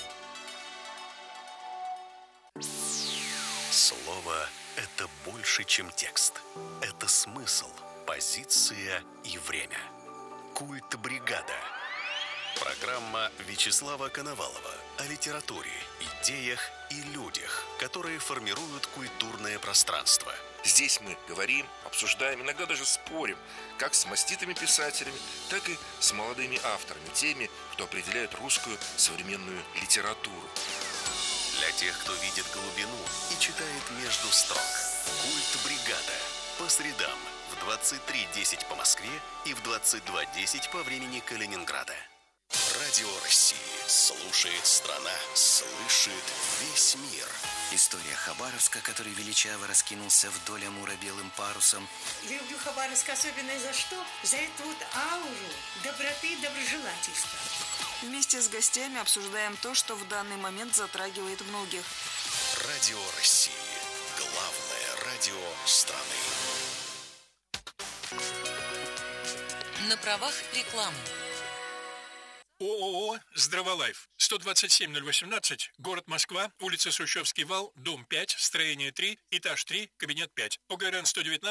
[SPEAKER 2] Слово – это больше, чем текст. Это смысл, позиция и время. Культ бригада. Программа Вячеслава Коновалова о литературе, идеях и людях, которые формируют культурное пространство.
[SPEAKER 9] Здесь мы говорим, обсуждаем, иногда даже спорим, как с маститыми писателями, так и с молодыми авторами, теми, кто определяет русскую современную литературу.
[SPEAKER 2] Для тех, кто видит глубину и читает между строк. Культ бригада. По средам в 23:10 по Москве и в 22:10 по времени Калининграда. Радио России. Слушает страна. Слышит весь мир.
[SPEAKER 10] История Хабаровска, который величаво раскинулся вдоль Амура белым парусом.
[SPEAKER 11] Люблю Хабаровск особенно за что? За эту вот ауру доброты и доброжелательства.
[SPEAKER 12] Вместе с гостями обсуждаем то, что в данный момент затрагивает многих.
[SPEAKER 2] Радио России. Главное радио страны.
[SPEAKER 13] На правах рекламы.
[SPEAKER 14] ООО «Здраволайф», 127-018, город Москва, улица Сущевский вал, дом 5, строение 3, этаж 3, кабинет 5. ОГРН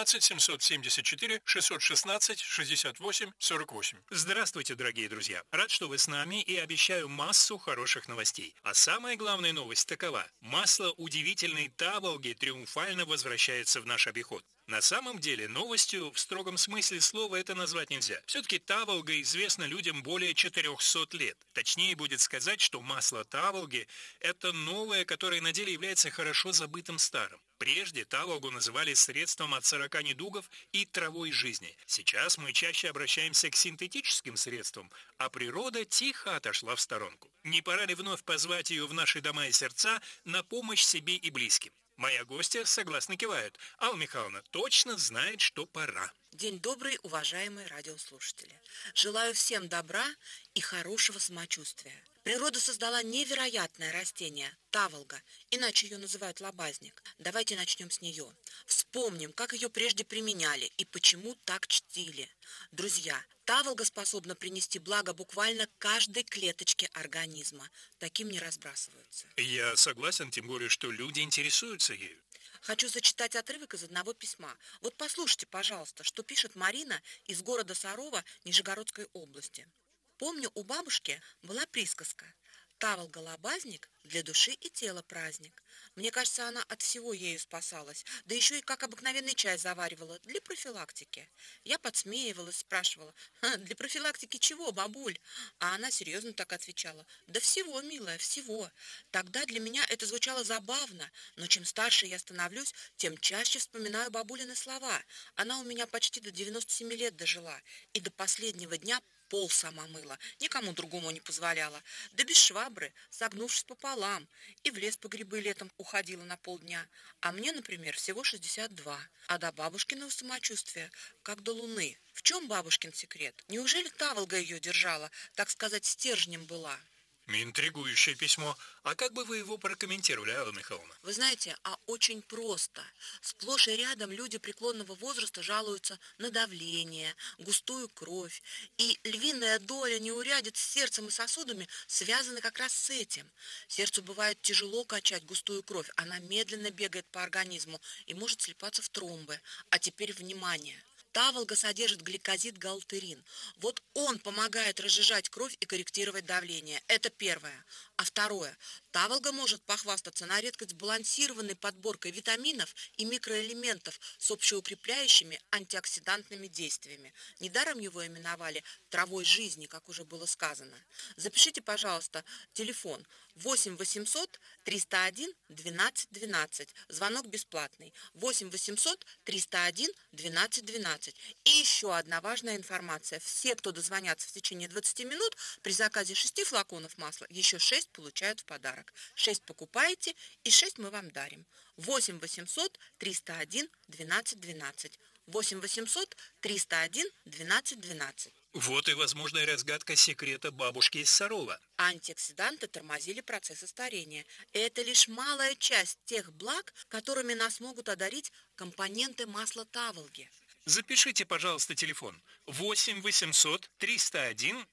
[SPEAKER 14] 119-774-616-68-48. Здравствуйте, дорогие друзья. Рад, что вы с нами, и обещаю массу хороших новостей. А самая главная новость такова. Масло удивительной Таволги триумфально возвращается в наш обиход. На самом деле, новостью в строгом смысле слова это назвать нельзя. Все-таки Таволга известна людям более 400 лет. Точнее будет сказать, что масло Таволги – это новое, которое на деле является хорошо забытым старым. Прежде Таволгу называли средством от 40 недугов и травой жизни. Сейчас мы чаще обращаемся к синтетическим средствам, а природа тихо отошла в сторонку. Не пора ли вновь позвать ее в наши дома и сердца на помощь себе и близким? Моя гостья согласно кивает. Алла Михайловна точно знает, что пора.
[SPEAKER 15] День добрый, уважаемые радиослушатели. Желаю всем добра и хорошего самочувствия. Природа создала невероятное растение – таволга, иначе ее называют лобазник. Давайте начнем с нее. Вспомним, как ее прежде применяли и почему так чтили. Друзья, таволга способна принести благо буквально каждой клеточке организма. Таким не разбрасываются.
[SPEAKER 14] Я согласен, тем более, что люди интересуются ею.
[SPEAKER 15] Хочу зачитать отрывок из одного письма. Вот послушайте, пожалуйста, что пишет Марина из города Сарова Нижегородской области. Помню, у бабушки была присказка: таволга-лобазник для души и тела праздник. Мне кажется, она от всего ею спасалась, да еще и как обыкновенный чай заваривала для профилактики. Я подсмеивалась, спрашивала: для профилактики чего, бабуль? А она серьезно так отвечала: да всего, милая, всего. Тогда для меня это звучало забавно, но чем старше я становлюсь, тем чаще вспоминаю бабулины слова. Она у меня почти до 97 лет дожила, и до последнего дня пол сама мыла, никому другому не позволяла, да без швабры, согнувшись пополам, и в лес по грибы летом уходила на полдня. А мне, например, всего 62, а до бабушкиного самочувствия, как до луны. В чем бабушкин секрет? Неужели таволга ее держала, так сказать, стержнем была?
[SPEAKER 14] Интригующее письмо. А как бы вы его прокомментировали, Алла Михайловна?
[SPEAKER 15] Вы знаете, очень просто. Сплошь и рядом люди преклонного возраста жалуются на давление, густую кровь. И львиная доля неурядиц с сердцем и сосудами связаны как раз с этим. Сердцу бывает тяжело качать густую кровь. Она медленно бегает по организму и может слипаться в тромбы. А теперь внимание! Таволга содержит гликозид-галтерин. Вот он помогает разжижать кровь и корректировать давление. Это первое. А второе. Таволга может похвастаться на редкость сбалансированной подборкой витаминов и микроэлементов с общеукрепляющими антиоксидантными действиями. Недаром его именовали травой жизни, как уже было сказано. Запишите, пожалуйста, телефон 8 800 301 12 12. Звонок бесплатный. 8 800 301 12 12. И еще одна важная информация. Все, кто дозвонятся в течение 20 минут, при заказе 6 флаконов масла еще 6 получают в подарок. 6 покупаете и 6 мы вам дарим. 8 800 301 12 12. 8 800 301 12 12.
[SPEAKER 14] Вот и возможная разгадка секрета бабушки из Сарова.
[SPEAKER 15] Антиоксиданты тормозили процессы старения. Это лишь малая часть тех благ, которыми нас могут одарить компоненты масла таволги.
[SPEAKER 14] Запишите, пожалуйста, телефон 8 800 301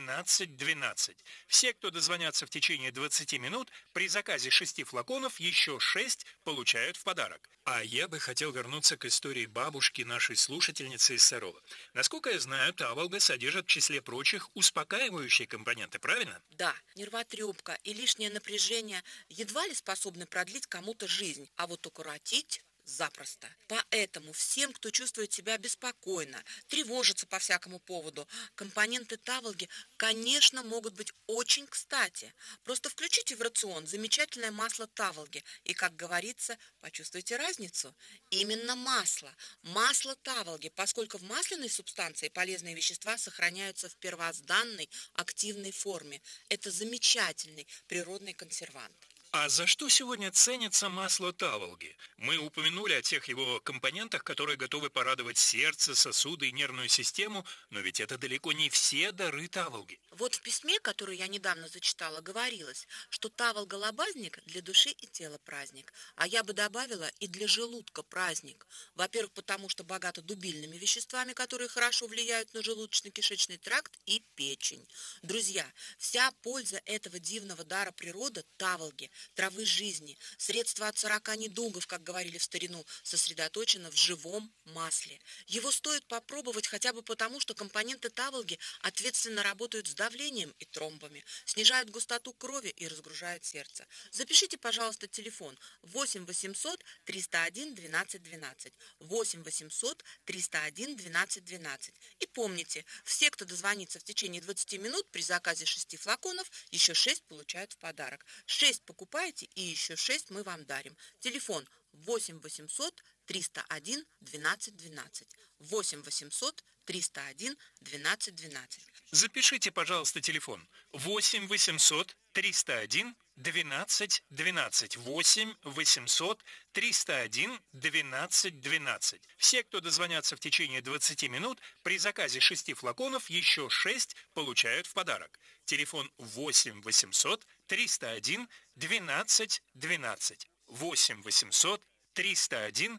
[SPEAKER 14] 12 12. Все, кто дозвонятся в течение 20 минут, при заказе 6 флаконов еще 6 получают в подарок. А я бы хотел вернуться к истории бабушки нашей слушательницы из Сарова. Насколько я знаю, таволга содержит в числе прочих успокаивающие компоненты, правильно?
[SPEAKER 15] Да, нервотрепка и лишнее напряжение едва ли способны продлить кому-то жизнь, а вот укоротить запросто. Поэтому всем, кто чувствует себя беспокойно, тревожится по всякому поводу, компоненты таволги, конечно, могут быть очень кстати. Просто включите в рацион замечательное масло таволги и, как говорится, почувствуйте разницу. Именно масло. Масло таволги, поскольку в масляной субстанции полезные вещества сохраняются в первозданной активной форме. Это замечательный природный консервант.
[SPEAKER 14] А за что сегодня ценится масло таволги? Мы упомянули о тех его компонентах, которые готовы порадовать сердце, сосуды и нервную систему, но ведь это далеко не все дары таволги.
[SPEAKER 15] Вот в письме, которое я недавно зачитала, говорилось, что таволга-лобазник для души и тела праздник, а я бы добавила и для желудка праздник. Во-первых, потому что богато дубильными веществами, которые хорошо влияют на желудочно-кишечный тракт и печень. Друзья, вся польза этого дивного дара природы таволги, травы жизни, средства от 40 недугов, как говорили в старину, сосредоточено в живом масле. Его стоит попробовать хотя бы потому, что компоненты таволги ответственно работают с давлением и тромбами, снижают густоту крови и разгружают сердце. Запишите, пожалуйста, телефон 8 800 301 12 12, 8 800 301 12 12. И помните, все, кто дозвонится в течение 20 минут при заказе 6 флаконов, еще 6 получают в подарок. 6 покупаете и еще 6 мы вам дарим. Телефон 8 800 301 12 12, 8 800 301 12 12.
[SPEAKER 14] Запишите, пожалуйста, телефон 8 800 301 12 12, 8 800 301 12 12. Все, кто дозвонятся в течение 20 минут, при заказе 6 флаконов еще 6 получают в подарок. Телефон 8 800 301 12 12, 8 800 301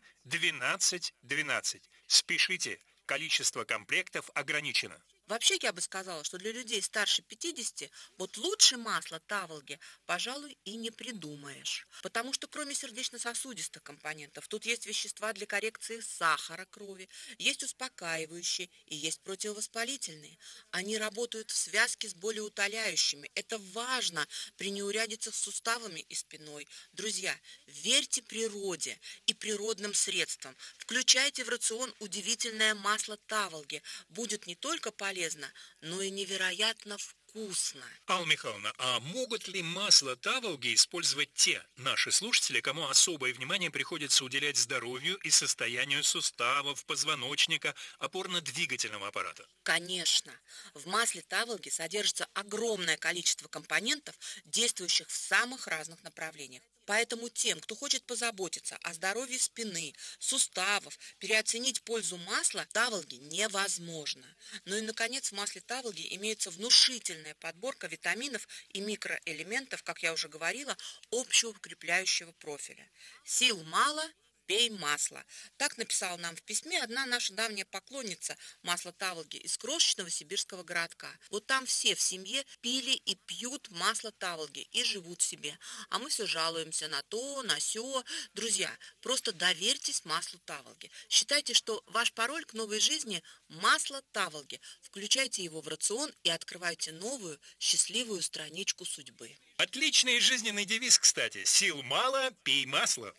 [SPEAKER 14] 12 12. Спешите, количество комплектов ограничено.
[SPEAKER 15] Вообще, я бы сказала, что для людей старше 50 вот лучше масла таволги, пожалуй, и не придумаешь. Потому что кроме сердечно-сосудистых компонентов, тут есть вещества для коррекции сахара крови, есть успокаивающие и есть противовоспалительные. Они работают в связке с болеутоляющими. Это важно при неурядицах с суставами и спиной. Друзья, верьте природе и природным средствам. Включайте в рацион удивительное масло таволги. Будет не только полезно, но и невероятно вкусно.
[SPEAKER 14] Алла Михайловна, а могут ли масло таволги использовать те наши слушатели, кому особое внимание приходится уделять здоровью и состоянию суставов, позвоночника, опорно-двигательного аппарата?
[SPEAKER 15] Конечно. В масле таволги содержится огромное количество компонентов, действующих в самых разных направлениях. Поэтому тем, кто хочет позаботиться о здоровье спины, суставов, переоценить пользу масла таволги невозможно. Ну и, наконец, в масле таволги имеется внушительная подборка витаминов и микроэлементов, как я уже говорила, общеукрепляющего профиля. Сил мало – пей масло. Так написала нам в письме одна наша давняя поклонница масла таволги из крошечного сибирского городка. Вот там все в семье пили и пьют масло таволги и живут себе. А мы все жалуемся на то, на сё. Друзья, просто доверьтесь маслу таволги. Считайте, что ваш пароль к новой жизни – масло таволги. Включайте его в рацион и открывайте новую, счастливую страничку судьбы.
[SPEAKER 14] Отличный жизненный девиз, кстати. Сил мало, пей масло.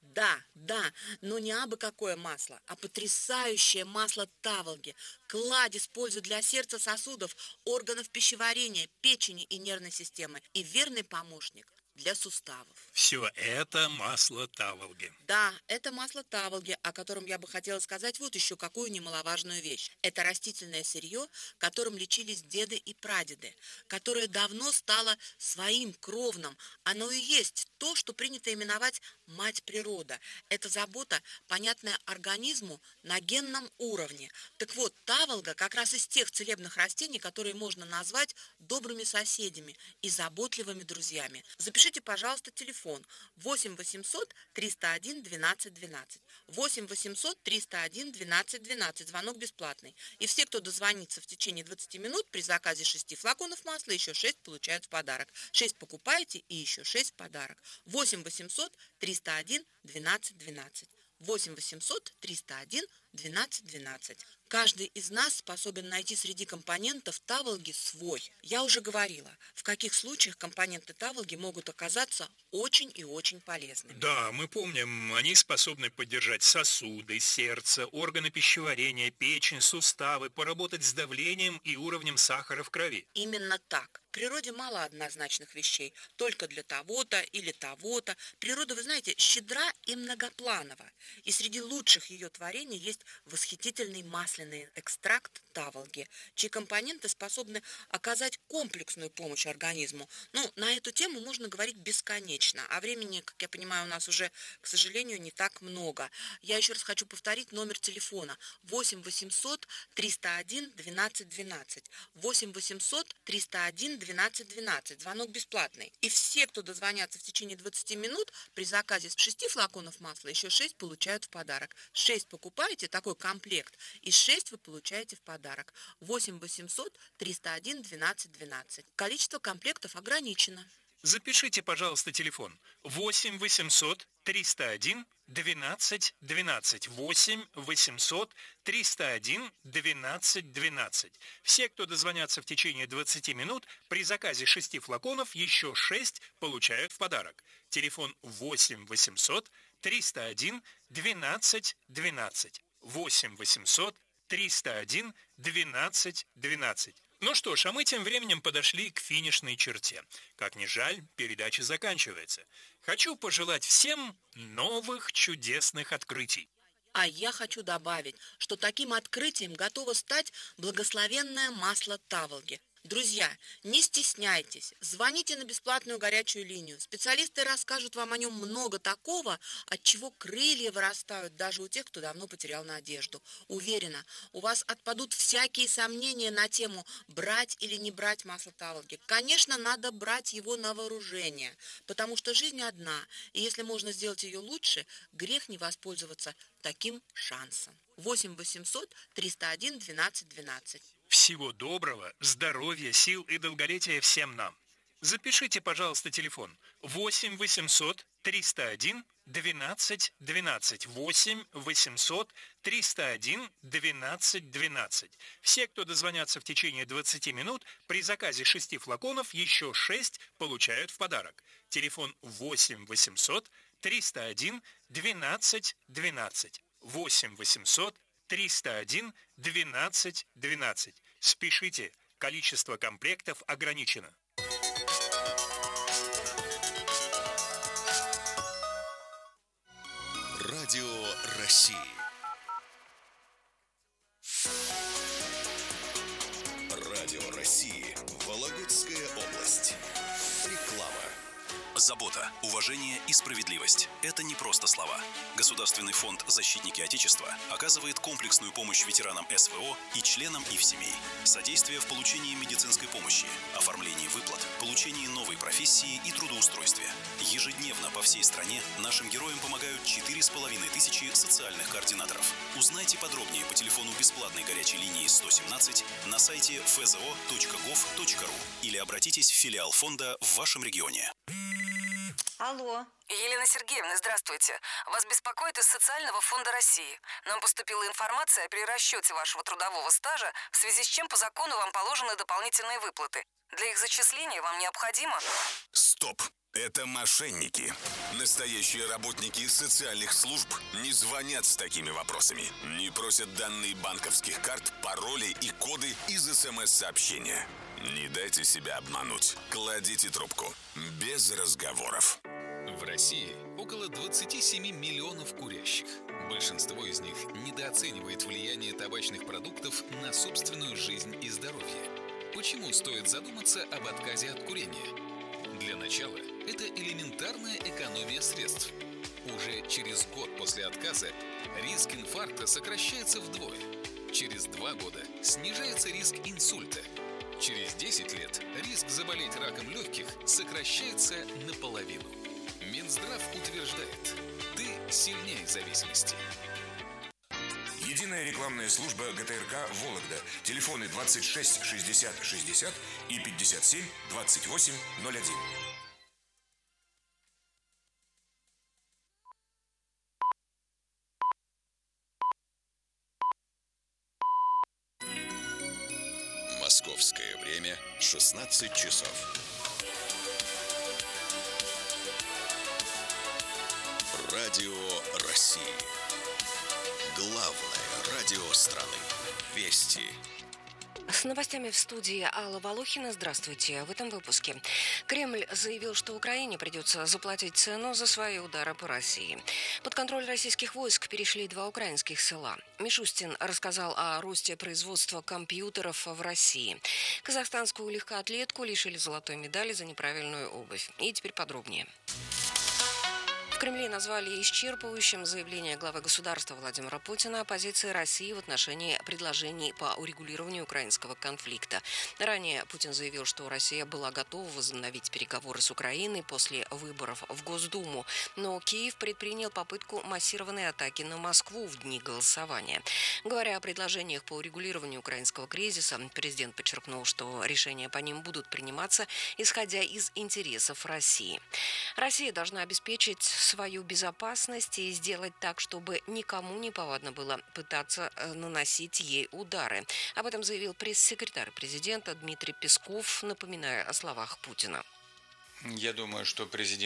[SPEAKER 15] Да, но не абы какое масло, а потрясающее масло таволги. Кладезь пользы для сердца, сосудов, органов пищеварения, печени и нервной системы. И верный помощник для суставов.
[SPEAKER 14] Все это масло таволги.
[SPEAKER 15] Да, это масло таволги, о котором я бы хотела сказать вот еще какую немаловажную вещь. Это растительное сырье, которым лечились деды и прадеды, которое давно стало своим кровным. Оно и есть то, что принято именовать мать природа. Это забота, понятная организму на генном уровне. Так вот, таволга как раз из тех целебных растений, которые можно назвать добрыми соседями и заботливыми друзьями. Запишите, пожалуйста, телефон 8 800 301 12 12, 8 800 301 12 12, звонок бесплатный. И все, кто дозвонится в течение 20 минут, при заказе 6 флаконов масла еще 6 получают в подарок. 6 покупаете и еще 6 в подарок. 8 800 301 12 12, 8 800 301 1212. Каждый из нас способен найти среди компонентов таволги свой. Я уже говорила, в каких случаях компоненты таволги могут оказаться очень и очень полезными.
[SPEAKER 14] Да, мы помним, они способны поддержать сосуды, сердце, органы пищеварения, печень, суставы, поработать с давлением и уровнем сахара в крови.
[SPEAKER 15] Именно так. В природе мало однозначных вещей, только для того-то или того-то. Природа, вы знаете, щедра и многопланова. И среди лучших ее творений есть восхитительный масляный экстракт таволги, чьи компоненты способны оказать комплексную помощь организму. На эту тему можно говорить бесконечно, а времени, как я понимаю, у нас уже, к сожалению, не так много. Я еще раз хочу повторить номер телефона 8 800 301 12 12. 8 800 301 12 12. Звонок бесплатный. И все, кто дозвонятся в течение 20 минут, при заказе 6 флаконов масла еще 6 получают в подарок. 6 покупаете, такой комплект, и 6 вы получаете в подарок. 8 800 301 12 12. Количество комплектов ограничено.
[SPEAKER 14] Запишите, пожалуйста, телефон 8 800 301 12 12. 8 800 301 12 12. Все, кто дозвонятся в течение 20 минут, при заказе 6 флаконов еще 6 получают в подарок. Телефон 8 800 301 12 12. 8 800 301 12 12. Ну что ж, а мы тем временем подошли к финишной черте. Как ни жаль, передача заканчивается. Хочу пожелать всем новых чудесных открытий.
[SPEAKER 15] А я хочу добавить, что таким открытием готово стать благословенное масло таволги. Друзья, не стесняйтесь, звоните на бесплатную горячую линию. Специалисты расскажут вам о нем много такого, от чего крылья вырастают даже у тех, кто давно потерял надежду. Уверена, у вас отпадут всякие сомнения на тему брать или не брать масло таволги. Конечно, надо брать его на вооружение, потому что жизнь одна, и если можно сделать ее лучше, грех не воспользоваться таким шансом. 8 800 301 12 12.
[SPEAKER 14] Всего доброго, здоровья, сил и долголетия всем нам. Запишите, пожалуйста, телефон 8 800 301 12 12. 8 800 301 12 12. Все, кто дозвонятся в течение 20 минут, при заказе 6 флаконов еще 6 получают в подарок. Телефон 8 800 301 12 12. 8 800 301 12 12. Спешите, количество комплектов ограничено.
[SPEAKER 2] Радио России. Радио России. Вологодская область. Реклама.
[SPEAKER 10] Забота, уважение и справедливость – это не просто слова. Государственный фонд «Защитники Отечества» оказывает комплексную помощь ветеранам СВО и членам их семей. Содействие в получении медицинской помощи, оформлении выплат, получении новой профессии и трудоустройстве. Ежедневно по всей стране нашим героям помогают 4500 социальных координаторов. Узнайте подробнее по телефону бесплатной горячей линии 117 на сайте fzo.gov.ru или обратитесь в филиал фонда в вашем регионе.
[SPEAKER 16] Алло.
[SPEAKER 13] Елена Сергеевна, здравствуйте. Вас беспокоит из Социального фонда России. Нам поступила информация о перерасчете вашего трудового стажа, в связи с чем по закону вам положены дополнительные выплаты. Для их зачисления вам необходимо...
[SPEAKER 17] Стоп! Это мошенники. Настоящие работники социальных служб не звонят с такими вопросами. Не просят данные банковских карт, пароли и коды из СМС-сообщения. Не дайте себя обмануть. Кладите трубку. Без разговоров.
[SPEAKER 18] В России около 27 миллионов курящих. Большинство из них недооценивает влияние табачных продуктов на собственную жизнь и здоровье. Почему стоит задуматься об отказе от курения? Для начала, это элементарная экономия средств. Уже через год после отказа риск инфаркта сокращается вдвое. Через 2 года снижается риск инсульта. Через 10 лет риск заболеть раком легких сокращается наполовину. Минздрав утверждает, ты сильнее зависимости.
[SPEAKER 19] Единая рекламная служба ГТРК «Вологда». Телефоны 26 60 60 и 57 28 01.
[SPEAKER 17] Московское время 16 часов. Радио России. Главное радио страны. Вести.
[SPEAKER 1] С новостями в студии Алла Волохина. Здравствуйте. В этом выпуске. Кремль заявил, что Украине придется заплатить цену за свои удары по России. Под контроль российских войск перешли 2 украинских села. Мишустин рассказал о росте производства компьютеров в России. Казахстанскую легкоатлетку лишили золотой медали за неправильную обувь. И теперь подробнее. В Кремле назвали исчерпывающим заявление главы государства Владимира Путина о позиции России в отношении предложений по урегулированию украинского конфликта. Ранее Путин заявил, что Россия была готова возобновить переговоры с Украиной после выборов в Госдуму, но Киев предпринял попытку массированной атаки на Москву в дни голосования. Говоря о предложениях по урегулированию украинского кризиса, президент подчеркнул, что решения по ним будут приниматься, исходя из интересов России. Россия должна обеспечить свою безопасность и сделать так, чтобы никому не повадно было пытаться наносить ей удары. Об этом заявил пресс-секретарь президента Дмитрий Песков, напоминая о словах Путина.
[SPEAKER 20] Я думаю, что президент